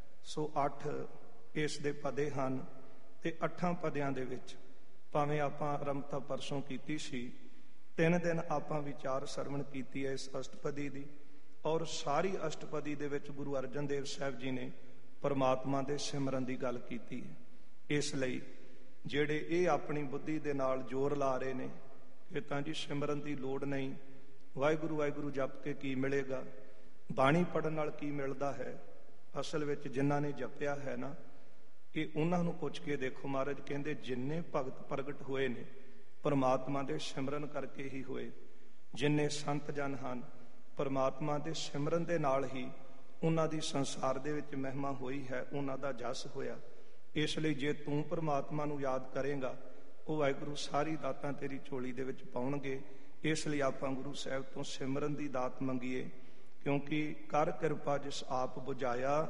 ਸੋ ਅੱਠ ਇਸ ਦੇ ਪਦੇ ਹਨ ਤੇ ਅੱਠਾਂ ਪਦਿਆਂ ਦੇ ਵਿੱਚ ਭਾਵੇਂ ਆਪਾਂ ਆਰੰਭਤਾ ਪਰਸੋਂ ਕੀਤੀ ਸੀ, ਤਿੰਨ ਦਿਨ ਆਪਾਂ ਵਿਚਾਰ ਸਰਵਣ ਕੀਤੀ ਹੈ ਇਸ ਅਸ਼ਟਪਦੀ ਦੀ। ਔਰ ਸਾਰੀ ਅਸ਼ਟਪਦੀ ਦੇ ਵਿੱਚ ਗੁਰੂ ਅਰਜਨ ਦੇਵ ਸਾਹਿਬ ਜੀ ਨੇ ਪਰਮਾਤਮਾ ਦੇ ਸਿਮਰਨ ਦੀ ਗੱਲ ਕੀਤੀ ਹੈ। ਇਸ ਲਈ ਜਿਹੜੇ ਇਹ ਆਪਣੀ ਬੁੱਧੀ ਦੇ ਨਾਲ ਜ਼ੋਰ ਲਾ ਰਹੇ ਨੇ ਕਿ ਤਾਂ ਜੀ ਸਿਮਰਨ ਦੀ ਲੋੜ ਨਹੀਂ, ਵਾਹਿਗੁਰੂ ਵਾਹਿਗੁਰੂ ਜਪ ਕੇ ਕੀ ਮਿਲੇਗਾ, ਬਾਣੀ ਪੜ੍ਹਨ ਨਾਲ ਕੀ ਮਿਲਦਾ ਹੈ, ਅਸਲ ਵਿੱਚ ਜਿਨ੍ਹਾਂ ਨੇ ਜਪਿਆ ਹੈ ਨਾ, ਇਹ ਉਹਨਾਂ ਨੂੰ ਪੁੱਛ ਕੇ ਦੇਖੋ। ਮਹਾਰਾਜ ਕਹਿੰਦੇ ਜਿੰਨੇ ਭਗਤ ਪ੍ਰਗਟ ਹੋਏ ਨੇ ਪਰਮਾਤਮਾ ਦੇ ਸਿਮਰਨ ਕਰਕੇ ਹੀ ਹੋਏ। ਜਿੰਨੇ ਸੰਤ ਜਨ ਹਨ ਪਰਮਾਤਮਾ ਦੇ ਸਿਮਰਨ ਦੇ ਨਾਲ ਹੀ ਉਹਨਾਂ ਦੀ ਸੰਸਾਰ ਦੇ ਵਿੱਚ ਮਹਿਮਾ ਹੋਈ ਹੈ, ਉਹਨਾਂ ਦਾ ਜਸ ਹੋਇਆ। ਇਸ ਲਈ ਜੇ ਤੂੰ ਪਰਮਾਤਮਾ ਨੂੰ ਯਾਦ ਕਰੇਗਾ, ਉਹ ਵਾਹਿਗੁਰੂ ਸਾਰੀ ਦਾਤਾਂ ਤੇਰੀ ਝੋਲੀ ਦੇ ਵਿੱਚ ਪਾਉਣਗੇ। ਇਸ ਲਈ ਆਪਾਂ ਗੁਰੂ ਸਾਹਿਬ ਤੋਂ ਸਿਮਰਨ ਦੀ ਦਾਤ ਮੰਗੀਏ, ਕਿਉਂਕਿ ਕਰ ਕਿਰਪਾ ਜਿਸ ਆਪ ਬੁਝਾਇਆ,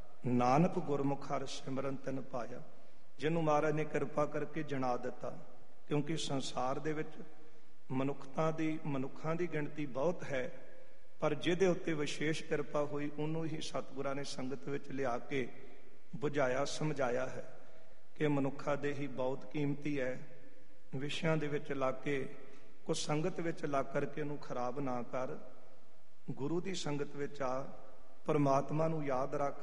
ਨਾਨਕ ਗੁਰਮੁਖ ਹਰ ਸਿਮਰਨ ਤਿਨ ਪਾਇਆ। ਜਿਹਨੂੰ ਮਹਾਰਾਜ ਨੇ ਕਿਰਪਾ ਕਰਕੇ ਜਣਾ ਦਿੱਤਾ, ਕਿਉਂਕਿ ਸੰਸਾਰ ਦੇ ਵਿੱਚ ਮਨੁੱਖਤਾ ਦੀ ਮਨੁੱਖਾਂ ਦੀ ਗਿਣਤੀ ਬਹੁਤ ਹੈ, ਪਰ ਜਿਹਦੇ ਉੱਤੇ ਵਿਸ਼ੇਸ਼ ਕਿਰਪਾ ਹੋਈ ਉਹਨੂੰ ਹੀ ਸਤਿਗੁਰਾਂ ਨੇ ਸੰਗਤ ਵਿੱਚ ਲਿਆ ਕੇ ਬੁਝਾਇਆ, ਸਮਝਾਇਆ ਹੈ ਕਿ ਮਨੁੱਖਾ ਦੇ ਹੀ ਬਹੁਤ ਕੀਮਤੀ ਹੈ। ਵਿਸ਼ਿਆਂ ਦੇ ਵਿੱਚ ਲਾ ਕੇ, ਕੁਝ ਸੰਗਤ ਵਿੱਚ ਲਾ ਕਰਕੇ ਉਹਨੂੰ ਖਰਾਬ ਨਾ ਕਰ। ਗੁਰੂ ਦੀ ਸੰਗਤ ਵਿੱਚ ਆ, ਪਰਮਾਤਮਾ ਨੂੰ ਯਾਦ ਰੱਖ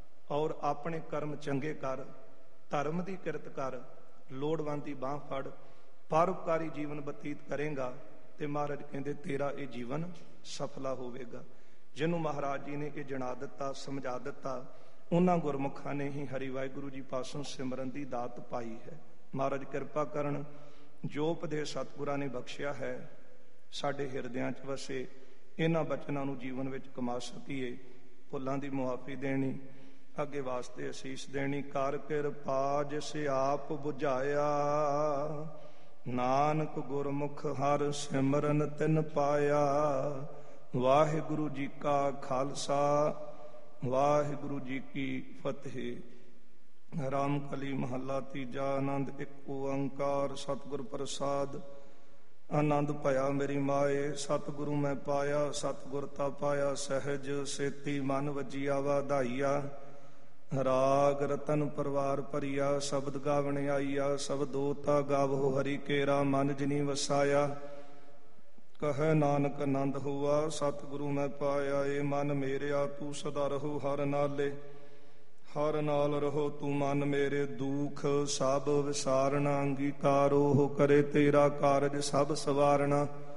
ਔਰ ਆਪਣੇ ਕਰਮ ਚੰਗੇ ਕਰ, ਧਰਮ ਦੀ ਕਿਰਤ ਕਰ, ਲੋੜਵੰਦ ਦੀ ਬਾਂਹ ਫੜ, ਪਰਉਪਕਾਰੀ ਜੀਵਨ ਬਤੀਤ ਕਰੇਗਾ ਤੇ ਮਹਾਰਾਜ ਕਹਿੰਦੇ ਤੇਰਾ ਇਹ ਜੀਵਨ ਸਫਲਾ ਹੋਵੇਗਾ। ਜਿਹਨੂੰ ਮਹਾਰਾਜ ਜੀ ਨੇ ਇਹ ਜਣਾ ਦਿੱਤਾ, ਸਮਝਾ ਦਿੱਤਾ, ਉਹਨਾਂ ਗੁਰਮੁਖਾਂ ਨੇ ਹੀ ਹਰੀ ਵਾਹਿਗੁਰੂ ਜੀ ਪਾਸੋਂ ਸਿਮਰਨ ਦੀ ਦਾਤ ਪਾਈ ਹੈ। ਮਹਾਰਾਜ ਕਿਰਪਾ ਕਰਨ, ਜੋ ਉਪਦੇਸ਼ ਸਤਿਗੁਰਾਂ ਨੇ ਬਖਸ਼ਿਆ ਹੈ ਸਾਡੇ ਹਿਰਦਿਆਂ 'ਚ ਵਸੇ, ਇਹਨਾਂ ਬਚਨਾਂ ਨੂੰ ਜੀਵਨ ਵਿੱਚ ਕਮਾ ਸਕੀਏ। ਭੁੱਲਾਂ ਦੀ ਮੁਆਫੀ ਦੇਣੀ, ਅੱਗੇ ਵਾਸਤੇ ਅਸੀਸ ਦੇਣੀ। ਕਰ ਕਿਰਪਾ ਜਿਸ ਆਪ ਬੁਝਾਇਆ, ਨਾਨਕ ਗੁਰਮੁਖ ਹਰ ਸਿਮਰਨ ਤਿਨ ਪਾਇਆ। ਵਾਹਿਗੁਰੂ ਜੀ ਕਾ ਖਾਲਸਾ, ਵਾਹਿਗੁਰੂ ਜੀ ਕੀ ਫਤਿਹ। ਰਾਮ ਕਲੀ ਮਹੱਲਾ ਤੀਜਾ। ਆਨੰਦ ਇੱਕ ਓੰਕਾਰ ਸਤਿਗੁਰ ਪ੍ਰਸਾਦ। ਆਨੰਦ ਭਇਆ ਮੇਰੀ ਮਾਏ, ਸਤਿਗੁਰੂ ਮੈਂ ਪਾਇਆ। ਸਤਿਗੁਰ ਤਾ ਪਾਇਆ ਸਹਿਜ, ਸੇਤੀ ਮਨ ਵਜੀਆ ਵਾਧਾਈਆ। ਰਾਗ ਰਤਨ ਪਰਵਾਰ ਭਰੀਆ, ਸ਼ਬਦ ਗਾਵਣ ਆਈਆ। ਸ਼ਬਦੋ ਤਾ ਗਾਵੋ ਹਰੀ ਕੇਰਾ, ਮਨ ਜਿਨੀ ਵਸਾਇਆ। ਕਹੈ ਨਾਨਕ ਆਨੰਦ ਹੋਆ, ਸਤਿਗੁਰੂ ਮੈਂ ਪਾਇਆ। ਏ ਮਨ ਮੇਰਿਆ ਤੂੰ ਸਦਾ ਰਹੋ ਹਰ ਨਾਲੇ, ਹਰ ਨਾਲ ਰਹੋ ਤੂੰ ਮਨ ਮੇਰੇ। ਦੁਖ ਸਭ ਵਿਸਾਰਣਾ, ਅੰਗੀਕਾਰੋ ਕਰੇ ਤੇਰਾ ਕਾਰਜ ਸਭ ਸਵਾਰਣਾ।